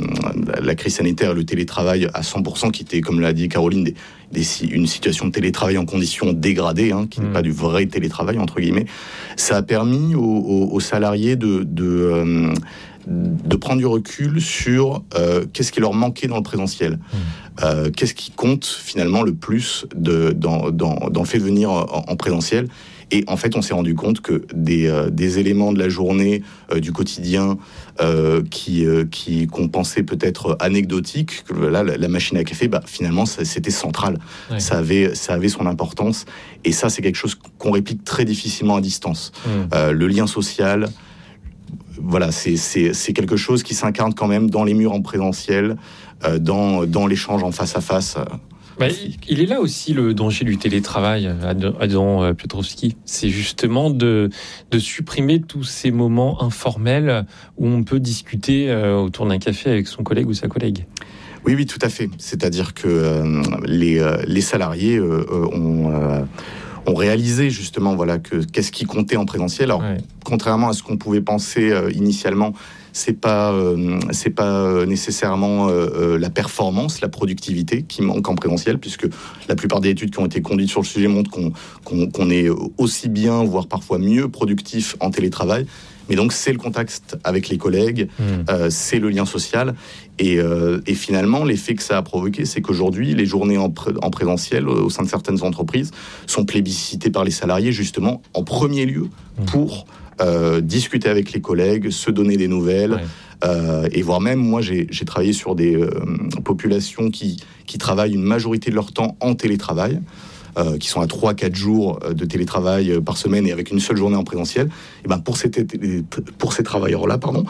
la crise sanitaire, le télétravail à cent pour cent, qui était, comme l'a dit Caroline, des, des, une situation de télétravail en conditions dégradées, hein, qui mmh. n'est pas du vrai télétravail, entre guillemets, ça a permis aux, aux, aux salariés de... de euh, de prendre du recul sur euh, qu'est-ce qui leur manquait dans le présentiel, mmh. euh, qu'est-ce qui compte finalement le plus de, dans, dans, dans le fait de venir en, en présentiel. Et en fait, on s'est rendu compte que des, euh, des éléments de la journée, euh, du quotidien, euh, qui, euh, qui, qu'on pensait peut-être anecdotiques, que là, la, la machine à café, bah, finalement, ça, c'était central. Ouais. Ça avait, ça avait son importance. Et ça, c'est quelque chose qu'on réplique très difficilement à distance. Mmh. Euh, le lien social... Voilà, c'est, c'est, c'est quelque chose qui s'incarne quand même dans les murs en présentiel, euh, dans, dans l'échange en face à face. Bah, il est là aussi le danger du télétravail, Adam Piotrowski. C'est justement de, de supprimer tous ces moments informels où on peut discuter euh, autour d'un café avec son collègue ou sa collègue. Oui, oui, tout à fait. C'est-à-dire que euh, les, euh, les salariés euh, ont... Euh, ont réalisé justement voilà que qu'est-ce qui comptait en présentiel. Alors ouais. contrairement à ce qu'on pouvait penser euh, initialement, c'est pas euh, c'est pas nécessairement euh, la performance, la productivité qui manque en présentiel, puisque la plupart des études qui ont été conduites sur le sujet montrent qu'on qu'on, qu'on est aussi bien, voire parfois mieux productif en télétravail. Mais donc c'est le contact avec les collègues, mmh. euh, c'est le lien social, et, euh, et finalement l'effet que ça a provoqué, c'est qu'aujourd'hui les journées en, pr- en présentiel au sein de certaines entreprises sont plébiscitées par les salariés justement en premier lieu mmh. pour euh, discuter avec les collègues, se donner des nouvelles. Ouais. Euh, et voire même, moi, j'ai, j'ai travaillé sur des euh, populations qui, qui travaillent une majorité de leur temps en télétravail. Euh, qui sont à trois à quatre jours de télétravail par semaine et avec une seule journée en présentiel, et ben pour, ces t- pour ces travailleurs-là, pardon,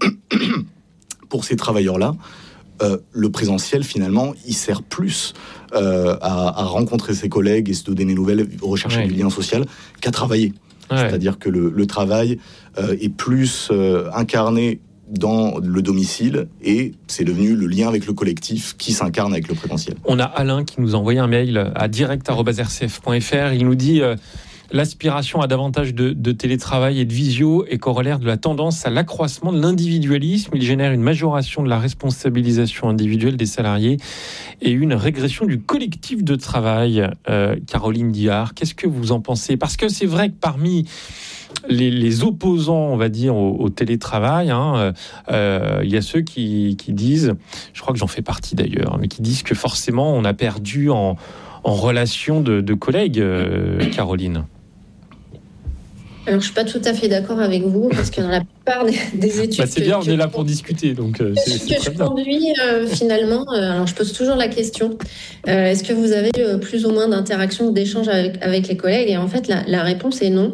pour ces travailleurs-là, euh, le présentiel, finalement, il sert plus euh, à, à rencontrer ses collègues et se donner des nouvelles, rechercher ouais. du lien social, qu'à travailler. Ouais. C'est-à-dire que le, le travail euh, est plus euh, incarné dans le domicile, et c'est devenu le lien avec le collectif qui s'incarne avec le présentiel. On a Alain qui nous a envoyé un mail à direct arobase r c f point f r. Il nous dit euh, l'aspiration à davantage de, de télétravail et de visio est corollaire de la tendance à l'accroissement de l'individualisme. Il génère une majoration de la responsabilisation individuelle des salariés et une régression du collectif de travail. Euh, Caroline Diard, qu'est-ce que vous en pensez ? Parce que c'est vrai que parmi Les, les opposants, on va dire, au, au télétravail, hein, euh, il y a ceux qui, qui disent, je crois que j'en fais partie d'ailleurs, mais qui disent que forcément on a perdu en, en relation de, de collègues, euh, Caroline. Alors, je ne suis pas tout à fait d'accord avec vous, parce que dans la plupart des, des études... Bah c'est bien, que, on est là que, pour discuter, donc euh, c'est, c'est que très je bien. conduis, euh, finalement, euh, alors je pose toujours la question, euh, est-ce que vous avez euh, plus ou moins d'interactions ou d'échanges avec, avec les collègues ? Et en fait, la, la réponse est non.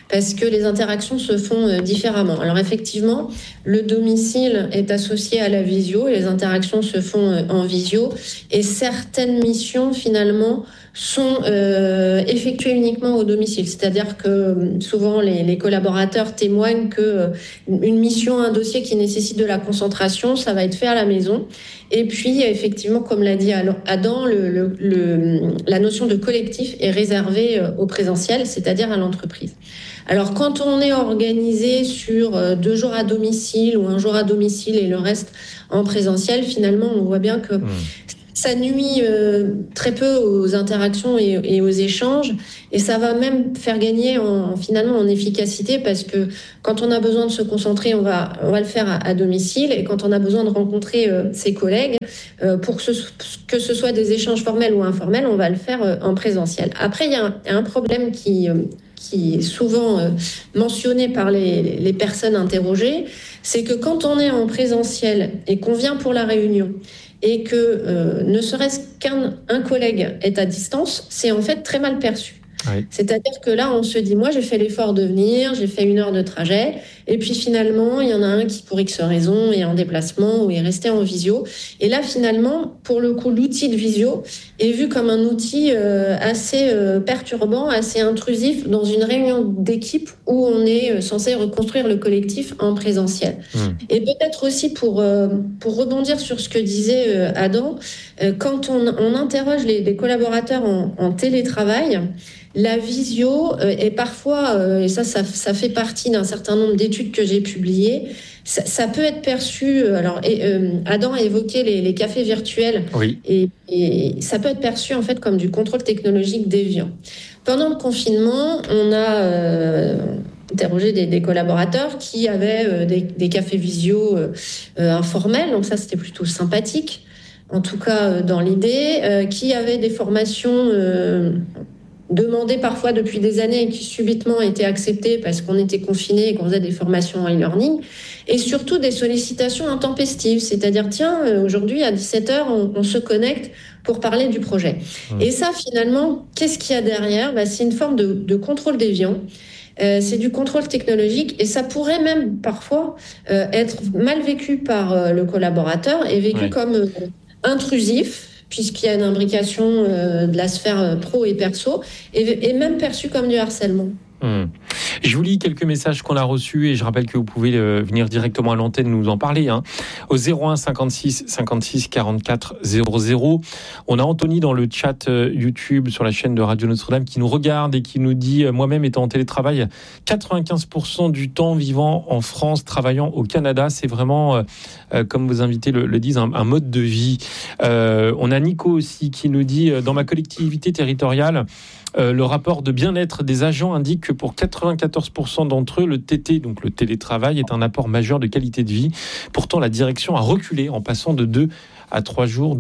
parce que les interactions se font euh, différemment. Alors effectivement, le domicile est associé à la visio et les interactions se font euh, en visio et certaines missions finalement sont euh, effectuées uniquement au domicile. C'est-à-dire que souvent les, les collaborateurs témoignent que euh, une mission, un dossier qui nécessite de la concentration, ça va être fait à la maison. Et puis effectivement, comme l'a dit Adam, le, le, le, la notion de collectif est réservée au présentiel, c'est-à-dire à l'entreprise. Alors quand on est organisé sur deux jours à domicile ou un jour à domicile et le reste en présentiel, finalement on voit bien que mmh. ça nuit euh, très peu aux interactions et, et aux échanges, et ça va même faire gagner en, finalement en efficacité, parce que quand on a besoin de se concentrer, on va, on va le faire à, à domicile, et quand on a besoin de rencontrer euh, ses collègues, euh, pour que ce, que ce soit des échanges formels ou informels, on va le faire euh, en présentiel. Après, il y a un, un problème qui, euh, qui est souvent euh, mentionné par les, les personnes interrogées, c'est que quand on est en présentiel et qu'on vient pour la réunion, et que euh, ne serait-ce qu'un un collègue est à distance, c'est en fait très mal perçu. Oui. C'est-à-dire que là, on se dit, moi, j'ai fait l'effort de venir, j'ai fait une heure de trajet, et puis finalement, il y en a un qui, pour X raison, est en déplacement ou est resté en visio. Et là, finalement, pour le coup, l'outil de visio est vu comme un outil euh, assez euh, perturbant, assez intrusif dans une réunion d'équipe où on est censé reconstruire le collectif en présentiel. Mmh. Et peut-être aussi pour, euh, pour rebondir sur ce que disait euh, Adam, euh, quand on, on interroge les, les collaborateurs en, en télétravail, la visio euh, est parfois, euh, et ça, ça, ça fait partie d'un certain nombre d'études que j'ai publiées, ça, ça peut être perçu, alors et, euh, Adam a évoqué les, les cafés virtuels, oui. et, et ça peut être perçu en fait comme du contrôle technologique déviant. Pendant le confinement, on a euh, interrogé des, des collaborateurs qui avaient euh, des, des cafés visio euh, euh, informels, donc ça c'était plutôt sympathique, en tout cas euh, dans l'idée, euh, qui avaient des formations euh, demandées parfois depuis des années et qui subitement étaient acceptées parce qu'on était confinés et qu'on faisait des formations en e-learning, et surtout des sollicitations intempestives, c'est-à-dire tiens, aujourd'hui à dix-sept heures, on, on se connecte pour parler du projet. Mmh. Et ça, finalement, qu'est-ce qu'il y a derrière ? Bah, c'est une forme de, de contrôle déviant. Euh, c'est du contrôle technologique, et ça pourrait même parfois euh, être mal vécu par euh, le collaborateur et vécu ouais. comme euh, intrusif, puisqu'il y a une imbrication euh, de la sphère pro et perso, et, et même perçu comme du harcèlement. Mmh. Je vous lis quelques messages qu'on a reçus, et je rappelle que vous pouvez euh, venir directement à l'antenne nous en parler, hein, au zéro un cinquante-six cinquante-six quarante-quatre zéro zéro. On a Anthony dans le chat euh, YouTube sur la chaîne de Radio Notre-Dame qui nous regarde et qui nous dit euh, moi-même étant en télétravail, quatre-vingt-quinze pour cent du temps vivant en France, travaillant au Canada, c'est vraiment, euh, euh, comme vos invités le, le disent, un, un mode de vie. Euh, on a Nico aussi qui nous dit euh, dans ma collectivité territoriale, Euh, le rapport de bien-être des agents indique que pour quatre-vingt-quatorze pour cent d'entre eux, le T T, donc le télétravail, est un apport majeur de qualité de vie. Pourtant, la direction a reculé en passant de deux à trois jours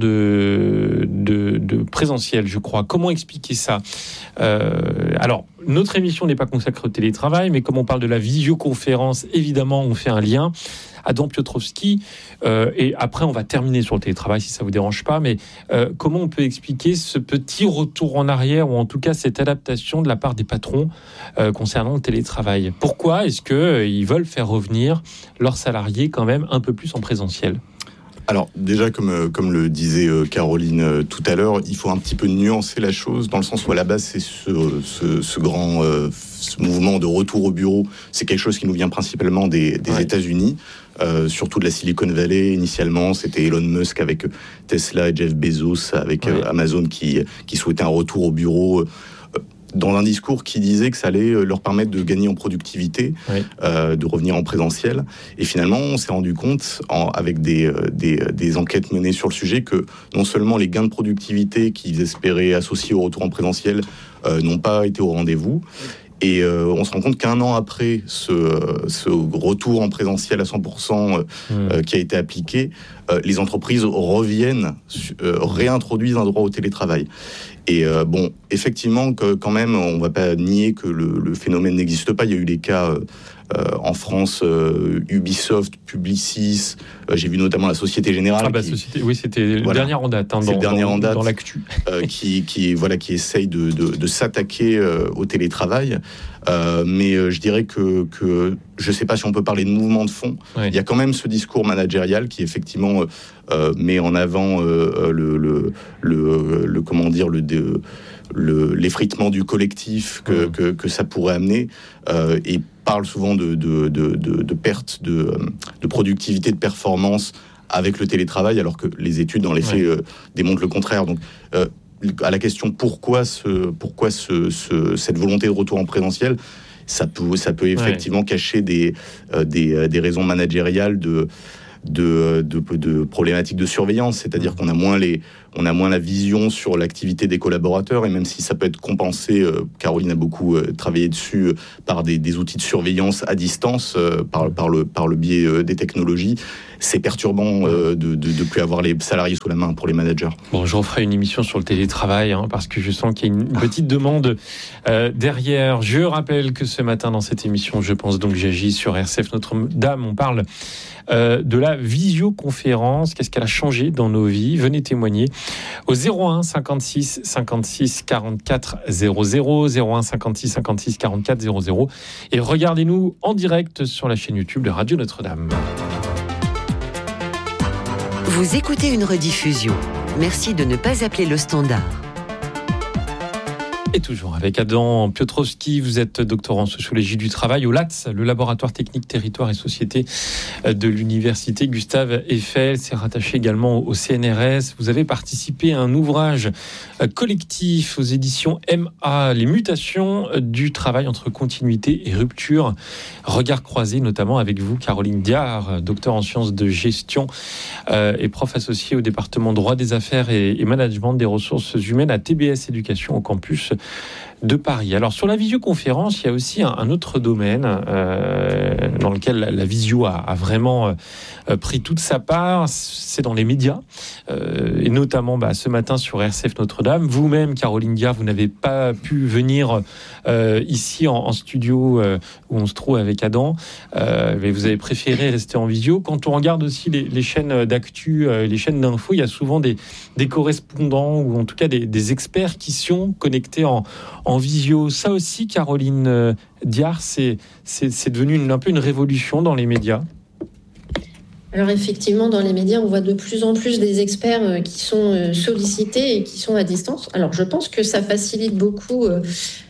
de, de, de présentiel, je crois. Comment expliquer ça ? euh, Alors, notre émission n'est pas consacrée au télétravail, mais comme on parle de la visioconférence, évidemment, on fait un lien. Adam Piotrowski, euh, et après on va terminer sur le télétravail si ça vous dérange pas, mais euh, comment on peut expliquer ce petit retour en arrière, ou en tout cas cette adaptation de la part des patrons euh, concernant le télétravail ? Pourquoi est-ce qu'ils euh, veulent faire revenir leurs salariés quand même un peu plus en présentiel ? Alors déjà, comme, comme le disait Caroline tout à l'heure, il faut un petit peu nuancer la chose, dans le sens où à la base c'est ce, ce, ce grand euh, ce mouvement de retour au bureau, c'est quelque chose qui nous vient principalement des, des ouais. États-Unis, euh, surtout de la Silicon Valley. Initialement, c'était Elon Musk avec Tesla et Jeff Bezos avec ouais. euh, Amazon qui, qui souhaitait un retour au bureau, dans un discours qui disait que ça allait leur permettre de gagner en productivité, oui. euh, de revenir en présentiel. Et finalement, on s'est rendu compte, en, avec des, des, des enquêtes menées sur le sujet, que non seulement les gains de productivité qu'ils espéraient associer au retour en présentiel euh, n'ont pas été au rendez-vous, et euh, on se rend compte qu'un an après ce, ce retour en présentiel à cent pour cent euh, mmh. euh, qui a été appliqué, euh, les entreprises reviennent, euh, réintroduisent un droit au télétravail. Et euh, bon, effectivement, que, quand même, on ne va pas nier que le, le phénomène n'existe pas. Il y a eu les cas euh, en France, euh, Ubisoft, Publicis, euh, j'ai vu notamment la Société Générale. Ah bah, qui, société, oui, c'était le voilà, dernier en date, hein, dans, dans, dernier dans, en date dans l'actu. Euh, qui, qui, voilà, qui essaye de, de, de s'attaquer euh, au télétravail. Euh, mais euh, je dirais que, que je ne sais pas si on peut parler de mouvement de fond. Oui. Il y a quand même ce discours managérial qui effectivement euh, met en avant euh, le, le, le, le comment dire le, de, le l'effritement du collectif que, mmh. que, que ça pourrait amener euh, et parle souvent de, de, de, de, de perte de, de productivité, de performance avec le télétravail, alors que les études dans les faits euh, démontrent le contraire. Donc euh, à la question pourquoi, ce, pourquoi ce, ce, cette volonté de retour en présentiel, ça peut, ça peut effectivement ouais. cacher des, euh, des, des raisons managériales de, de, de, de problématiques de surveillance, c'est-à-dire mmh. qu'on a moins, les, on a moins la vision sur l'activité des collaborateurs, et même si ça peut être compensé, euh, Caroline a beaucoup euh, travaillé dessus, euh, par des, des outils de surveillance à distance, euh, par, par, le, par le biais euh, des technologies, c'est perturbant euh, de ne plus avoir les salariés sous la main pour les managers. Bon, je referai une émission sur le télétravail, hein, parce que je sens qu'il y a une petite demande euh, derrière. Je rappelle que ce matin, dans cette émission, je pense donc j'agis sur R C F Notre-Dame, on parle euh, de la visioconférence. Qu'est-ce qu'elle a changé dans nos vies? Venez témoigner au zéro un cinquante-six cinquante-six quarante-quatre zéro zéro, zéro un cinquante-six cinquante-six quarante-quatre zéro zéro, et regardez-nous en direct sur la chaîne YouTube de Radio Notre-Dame. Vous écoutez une rediffusion. Merci de ne pas appeler le standard. Et toujours avec Adam Piotrowski, vous êtes doctorant en sociologie du travail au L A T S, le laboratoire technique territoire et société de l'université Gustave Eiffel. C'est rattaché également au C N R S. Vous avez participé à un ouvrage collectif aux éditions M A, les mutations du travail entre continuité et rupture. Regard croisé notamment avec vous, Caroline Diard, docteur en sciences de gestion et prof associé au département droit des affaires et management des ressources humaines à T B S Éducation au campus de Paris. Alors sur la visioconférence, il y a aussi un, un autre domaine euh, dans lequel la, la visio a, a vraiment euh, pris toute sa part, c'est dans les médias, euh, et notamment bah, ce matin sur R C F Notre-Dame. Vous-même, Caroline Diard, vous n'avez pas pu venir euh, ici en, en studio euh, où on se trouve avec Adam, euh, mais vous avez préféré rester en visio. Quand on regarde aussi les, les chaînes d'actu, euh, les chaînes d'infos, il y a souvent des, des correspondants ou en tout cas des, des experts qui sont connectés en, en visio. Ça aussi, Caroline Diard, c'est, c'est, c'est devenu une, un peu une révolution dans les médias. Alors effectivement, dans les médias, on voit de plus en plus des experts qui sont sollicités et qui sont à distance. Alors je pense que ça facilite beaucoup euh,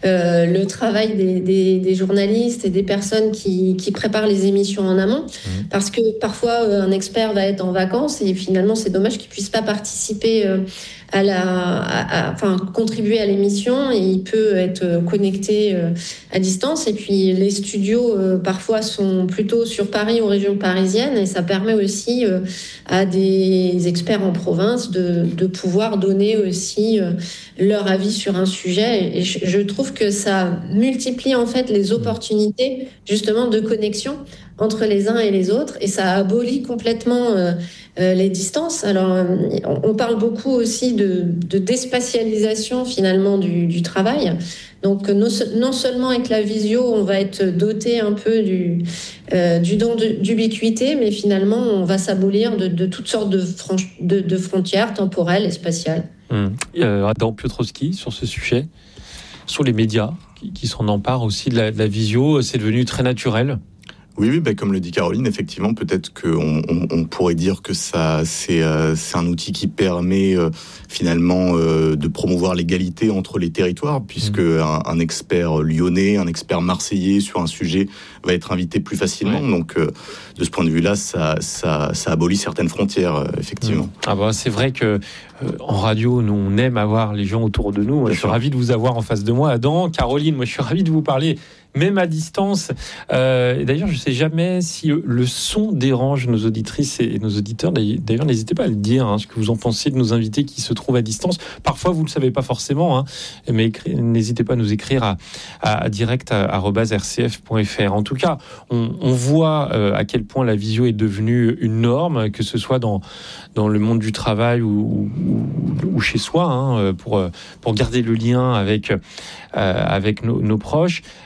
le travail des, des, des journalistes et des personnes qui, qui préparent les émissions en amont, mmh. parce que parfois un expert va être en vacances et finalement c'est dommage qu'il puisse pas participer euh, à la, à, à, enfin contribuer à l'émission, et il peut être connecté euh, à distance. Et puis les studios euh, parfois sont plutôt sur Paris ou région parisienne, et ça permet aussi euh, à des experts en province de, de pouvoir donner aussi euh, leur avis sur un sujet. Et je, je trouve que ça multiplie en fait les opportunités justement de connexion entre les uns et les autres, et ça abolit complètement euh, euh, les distances. Alors, euh, on parle beaucoup aussi de, de déspatialisation finalement du, du travail. Donc, non, non seulement avec la visio, on va être doté un peu du, euh, du don de, d'ubiquité, mais finalement, on va s'abolir de, de toutes sortes de, franch, de, de frontières temporelles et spatiales. Mmh. Euh, Adam Piotrowski, sur ce sujet, sur les médias qui, qui s'en emparent aussi de la, de la visio, c'est devenu très naturel. Oui, oui, bah, comme le dit Caroline, effectivement, peut-être qu'on on, on pourrait dire que ça, c'est, euh, c'est un outil qui permet euh, finalement euh, de promouvoir l'égalité entre les territoires, puisque mmh. un, un expert lyonnais, un expert marseillais sur un sujet va être invité plus facilement. Ouais. Donc, euh, de ce point de vue-là, ça, ça, ça abolit certaines frontières, euh, effectivement. Mmh. Ah bah, c'est vrai que euh, en radio, nous, on aime avoir les gens autour de nous. Bien je suis sûr. ravi de vous avoir en face de moi, Adam. Caroline, moi, je suis ravi de vous parler, même à distance. Euh, d'ailleurs, je ne sais jamais si le son dérange nos auditrices et nos auditeurs. D'ailleurs, n'hésitez pas à le dire, hein, ce que vous en pensez de nos invités qui se trouvent à distance. Parfois, vous ne le savez pas forcément, hein, mais écri- n'hésitez pas à nous écrire à, à, à direct arobase r c f point f r. En tout cas, on, on voit euh, à quel point la visio est devenue une norme, que ce soit dans, dans le monde du travail ou, ou, ou chez soi, hein, pour, pour garder le lien avec, euh, avec nos, nos proches. Euh,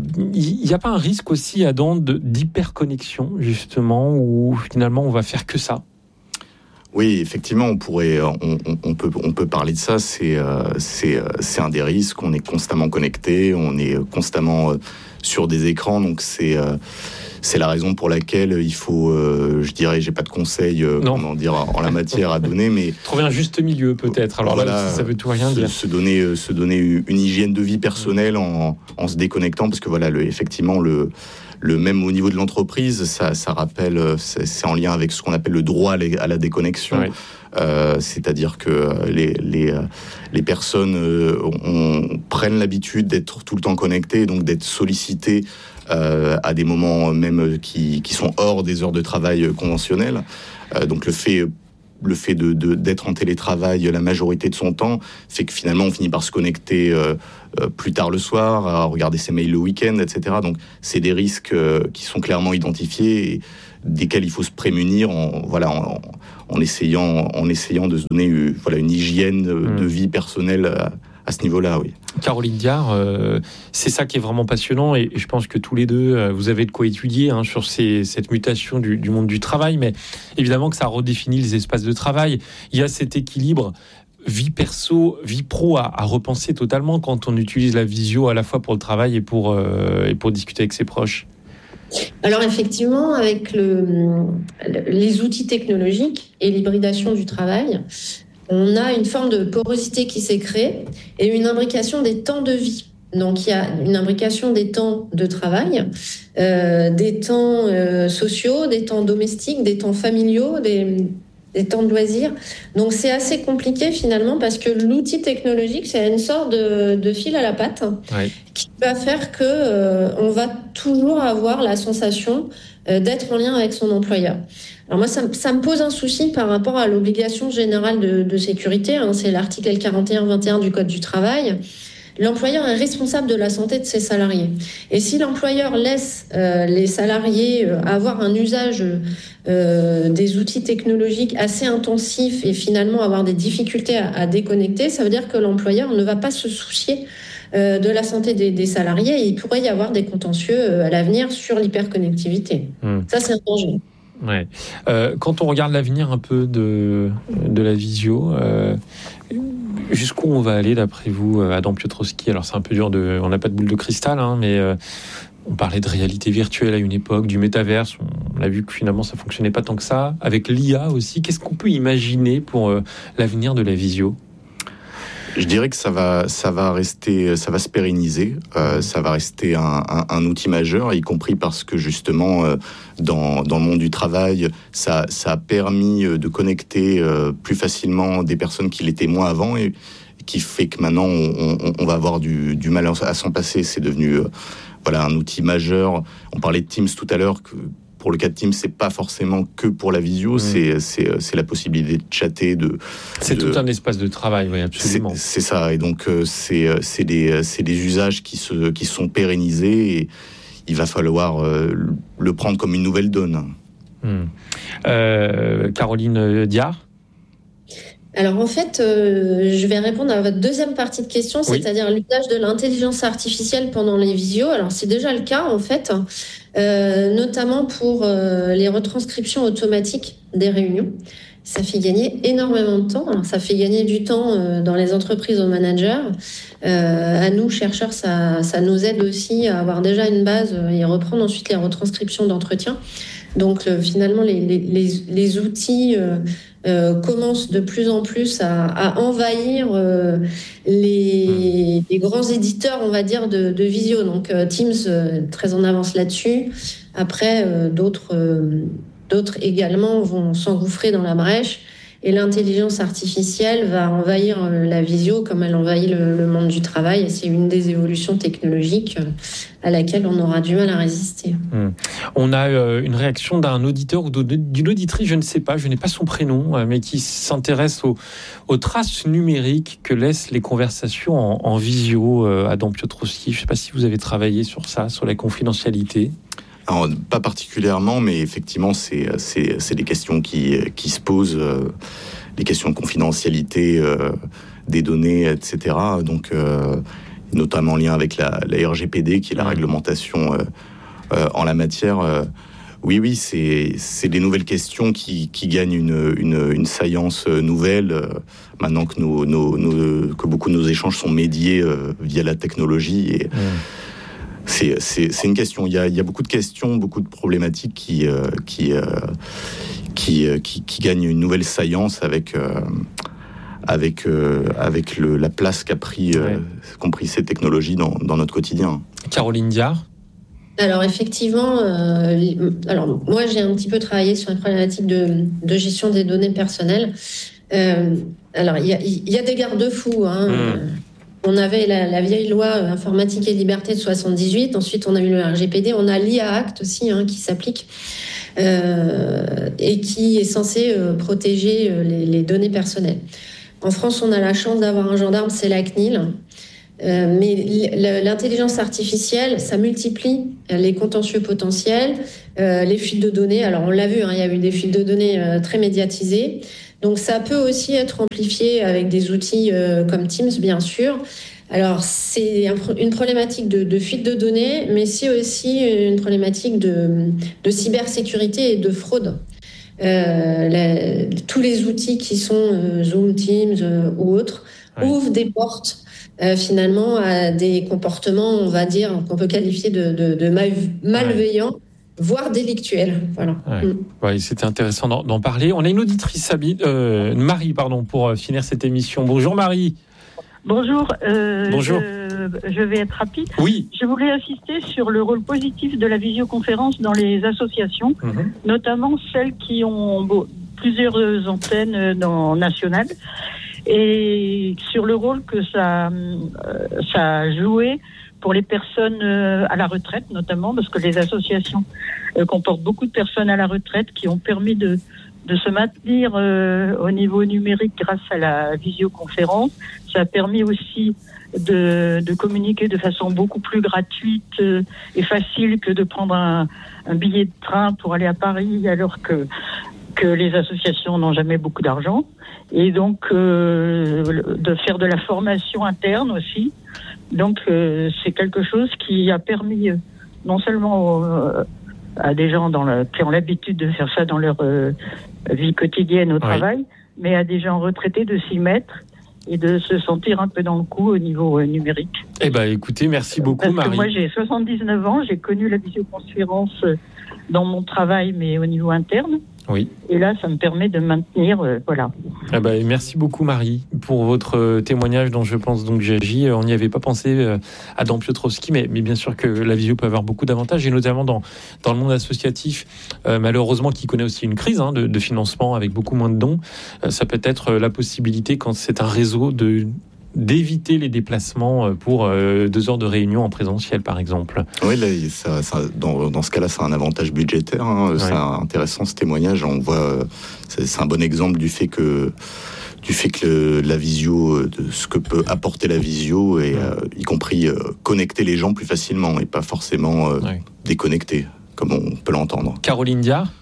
il n'y a pas un risque aussi, Adam, de, d'hyperconnexion, justement, où finalement on va faire que ça? Oui, effectivement, on pourrait, on, on, on peut, on peut parler de ça. C'est, euh, c'est, c'est un des risques. On est constamment connecté, on est constamment euh, sur des écrans. Donc c'est, euh, c'est la raison pour laquelle il faut, euh, je dirais, j'ai pas de conseils, euh, comment dire, en la matière à donner, mais trouver un juste milieu peut-être. Alors voilà, là, ça veut tout rien se, dire. Se donner, se donner une hygiène de vie personnelle en, en se déconnectant, parce que voilà, le, effectivement, le Le même au niveau de l'entreprise, ça, ça rappelle, c'est, c'est en lien avec ce qu'on appelle le droit à la déconnexion. Oui. Euh, c'est-à-dire que les, les, les personnes euh, on, prennent l'habitude d'être tout le temps connectées, donc d'être sollicitées euh, à des moments même qui, qui sont hors des heures de travail conventionnelles. Euh, donc le fait... Le fait de, de, d'être en télétravail la majorité de son temps fait que finalement on finit par se connecter euh, euh, plus tard le soir, à regarder ses mails le week-end, et cetera. Donc c'est des risques euh, qui sont clairement identifiés et desquels il faut se prémunir en, voilà, en, en, essayant, en essayant de se donner euh, voilà, une hygiène mmh. de vie personnelle à, à ce niveau-là, oui. Caroline Diard, euh, c'est ça qui est vraiment passionnant et, et je pense que tous les deux, euh, vous avez de quoi étudier hein, sur ces, cette mutation du, du monde du travail, mais évidemment que ça redéfinit les espaces de travail. Il y a cet équilibre vie perso, vie pro à, à repenser totalement quand on utilise la visio à la fois pour le travail et pour, euh, et pour discuter avec ses proches. Alors effectivement, avec le, les outils technologiques et l'hybridation du travail, on a une forme de porosité qui s'est créée et une imbrication des temps de vie. Donc, il y a une imbrication des temps de travail, euh, des temps euh, sociaux, des temps domestiques, des temps familiaux, des, des temps de loisirs. Donc, c'est assez compliqué finalement parce que l'outil technologique, c'est une sorte de, de fil à la patte oui. qui va faire que euh, on va toujours avoir la sensation euh, d'être en lien avec son employeur. Alors moi, ça, ça me pose un souci par rapport à l'obligation générale de, de sécurité. Hein, c'est l'article L quarante et un vingt et un du Code du travail. L'employeur est responsable de la santé de ses salariés. Et si l'employeur laisse euh, les salariés euh, avoir un usage euh, des outils technologiques assez intensif et finalement avoir des difficultés à, à déconnecter, ça veut dire que l'employeur ne va pas se soucier euh, de la santé des, des salariés. Et il pourrait y avoir des contentieux euh, à l'avenir sur l'hyperconnectivité. Mmh. Ça, c'est un danger. Ouais. Euh, quand on regarde l'avenir un peu de, de la visio, euh, jusqu'où on va aller d'après vous, Adam Piotrowski? Alors c'est un peu dur, de, on n'a pas de boule de cristal, hein, mais euh, on parlait de réalité virtuelle à une époque, du métaverse, on a vu que finalement ça ne fonctionnait pas tant que ça. Avec l'I A aussi, qu'est-ce qu'on peut imaginer pour euh, l'avenir de la visio? Je dirais que ça va, ça va rester, ça va se pérenniser. Euh, ça va rester un, un, un outil majeur, y compris parce que justement, euh, dans, dans le monde du travail, ça, ça a permis de connecter euh, plus facilement des personnes qui l'étaient moins avant, et qui fait que maintenant on, on, on va avoir du, du mal à s'en passer. C'est devenu, euh, voilà, un outil majeur. On parlait de Teams tout à l'heure. Que, Pour le cas de Teams, c'est pas forcément que pour la visio, mmh. c'est, c'est, c'est la possibilité de chatter, de... C'est de, tout un espace de travail, oui, absolument. C'est, c'est ça, et donc c'est, c'est, des, c'est des usages qui, se, qui sont pérennisés, et il va falloir euh, le prendre comme une nouvelle donne. Mmh. Euh, Caroline Diard? Alors en fait, euh, je vais répondre à votre deuxième partie de question, oui. c'est-à-dire l'usage de l'intelligence artificielle pendant les visios. Alors c'est déjà le cas en fait, euh, notamment pour euh, les retranscriptions automatiques des réunions. Ça fait gagner énormément de temps. Alors, ça fait gagner du temps euh, dans les entreprises aux managers. Euh, à nous, chercheurs, ça, ça nous aide aussi à avoir déjà une base et reprendre ensuite les retranscriptions d'entretien. Donc le, finalement, les, les, les, les outils... Euh, Euh, commence de plus en plus à, à envahir euh, les, les grands éditeurs, on va dire, de, de visio. Donc euh, Teams, euh, très en avance là-dessus. Après, euh, d'autres, euh, d'autres également vont s'engouffrer dans la brèche. Et l'intelligence artificielle va envahir la visio comme elle envahit le, le monde du travail. Et c'est une des évolutions technologiques à laquelle on aura du mal à résister. Mmh. On a euh, une réaction d'un auditeur ou d'une auditrice, je ne sais pas, je n'ai pas son prénom, euh, mais qui s'intéresse aux, aux traces numériques que laissent les conversations en, en visio. Euh, Adam Piotrowski, je ne sais pas si vous avez travaillé sur ça, sur la confidentialité. Alors, pas particulièrement, mais effectivement, c'est, c'est, c'est des questions qui, qui se posent, euh, les questions de confidentialité euh, des données, et cetera. Donc, euh, notamment en lien avec la, la R G P D, qui est la réglementation euh, euh, en la matière. Euh, oui, oui, c'est, c'est des nouvelles questions qui, qui gagnent une, une, une saillance nouvelle, euh, maintenant que, nos, nos, nos, que beaucoup de nos échanges sont médiés euh, via la technologie. Et, mmh. c'est, c'est, c'est une question. Il y, a, il y a beaucoup de questions, beaucoup de problématiques qui, euh, qui, euh, qui, euh, qui, qui gagnent une nouvelle saillance avec... Euh, avec, euh, avec le, la place qu'a pris, euh, ouais. qu'ont pris ces technologies dans, dans notre quotidien. Caroline Diard. Alors effectivement, euh, alors moi j'ai un petit peu travaillé sur une problématique de, de gestion des données personnelles. Euh, alors il y a, y a des garde-fous. Hein. Mmh. On avait la, la vieille loi informatique et liberté de soixante-dix-huit. Ensuite on a eu le R G P D. On a l'I A Act aussi hein, qui s'applique. Euh, et qui est censé euh, protéger euh, les, les données personnelles. En France, on a la chance d'avoir un gendarme, c'est la C N I L. Euh, mais l'intelligence artificielle, ça multiplie les contentieux potentiels, euh, les fuites de données. Alors, on l'a vu, hein, il y a eu des fuites de données euh, très médiatisées. Donc, ça peut aussi être amplifié avec des outils euh, comme Teams, bien sûr. Alors, c'est un, une problématique de, de fuite de données, mais c'est aussi une problématique de, de cybersécurité et de fraude. Euh, la, tous les outils qui sont euh, Zoom, Teams euh, ou autres oui. ouvrent des portes euh, finalement à des comportements, on va dire, qu'on peut qualifier de, de, de mal, malveillants, oui. voire délictuels. Voilà. Ouais. Mm. Ouais, c'était intéressant d'en, d'en parler. On a une auditrice, Sabine, euh, Marie, pardon, pour finir cette émission. Bonjour Marie. Bonjour. Euh, Bonjour. Je, je vais être rapide. Oui. Je voulais insister sur le rôle positif de la visioconférence dans les associations, mmh. notamment celles qui ont bon, plusieurs antennes dans, nationales, et sur le rôle que ça, euh, ça a joué pour les personnes euh, à la retraite, notamment, parce que les associations euh, comportent beaucoup de personnes à la retraite qui ont permis de de se maintenir euh, au niveau numérique grâce à la visioconférence. Ça a permis aussi de, de communiquer de façon beaucoup plus gratuite euh, et facile que de prendre un, un billet de train pour aller à Paris, alors que, que les associations n'ont jamais beaucoup d'argent. Et donc, euh, de faire de la formation interne aussi. Donc, euh, c'est quelque chose qui a permis euh, non seulement euh, à des gens dans le, qui ont l'habitude de faire ça dans leur euh, vie quotidienne au oui. travail, mais à des gens retraités de s'y mettre et de se sentir un peu dans le coup au niveau euh, numérique. Eh ben, écoutez, merci beaucoup, Parce Marie. Que moi, j'ai soixante-dix-neuf ans, j'ai connu la visioconférence dans mon travail, mais au niveau interne. Oui. Et là, ça me permet de maintenir, euh, voilà. Eh ben, merci beaucoup, Marie, pour votre témoignage dont je pense donc j'agis. On n'y avait pas pensé, Adam Piotrowski, mais, mais bien sûr que la visio peut avoir beaucoup d'avantages, et notamment dans, dans le monde associatif, euh, malheureusement, qui connaît aussi une crise hein, de, de financement avec beaucoup moins de dons. Euh, ça peut être la possibilité, quand c'est un réseau, de d'éviter les déplacements pour euh, deux heures de réunion en présentiel, par exemple. Oui, là, ça, ça, dans, dans ce cas-là, c'est un avantage budgétaire. Hein. Ouais. C'est intéressant ce témoignage. On voit, c'est, c'est un bon exemple du fait que du fait que le, la visio, de ce que peut apporter la visio, et ouais. euh, y compris euh, connecter les gens plus facilement et pas forcément euh, ouais. déconnecter, comme on peut l'entendre. Caroline Diard.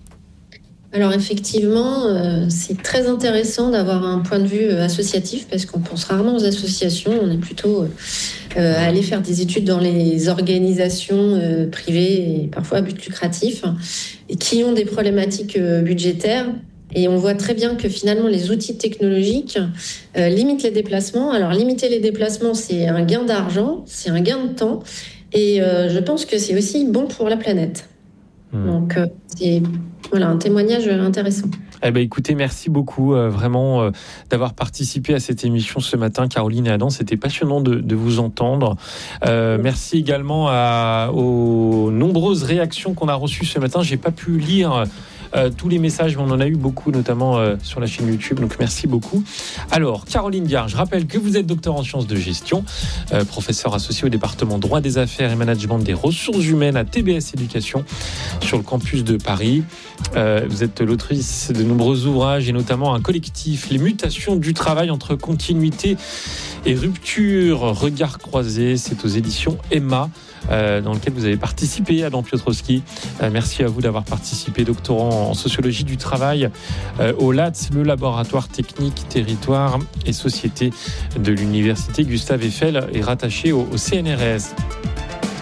Alors effectivement, euh, c'est très intéressant d'avoir un point de vue euh, associatif, parce qu'on pense rarement aux associations, on est plutôt euh, à aller faire des études dans les organisations euh, privées et parfois à but lucratif, et qui ont des problématiques euh, budgétaires. Et on voit très bien que finalement les outils technologiques euh, limitent les déplacements. Alors limiter les déplacements, c'est un gain d'argent, c'est un gain de temps, et euh, je pense que c'est aussi bon pour la planète. Mmh. Donc euh, c'est voilà, un témoignage intéressant. Eh ben, écoutez, merci beaucoup euh, vraiment euh, d'avoir participé à cette émission ce matin, Caroline et Adam. C'était passionnant de, de vous entendre. Euh, merci également à, aux nombreuses réactions qu'on a reçues ce matin. J'ai pas pu lire Euh, tous les messages, mais on en a eu beaucoup, notamment euh, sur la chaîne YouTube, donc merci beaucoup. Alors, Caroline Diard, je rappelle que vous êtes docteur en sciences de gestion, euh, professeur associé au département droit des affaires et management des ressources humaines à T B S Éducation sur le campus de Paris. Euh, vous êtes l'autrice de nombreux ouvrages, et notamment un collectif, Les mutations du travail entre continuité et rupture, regard croisé. C'est aux éditions Emma. euh, dans lequel vous avez participé, Adam Piotrowski. Euh, merci à vous d'avoir participé, doctorant en sociologie du travail euh, au L A T S, le laboratoire technique, territoire et société de l'université Gustave Eiffel, est rattaché au, au C N R S.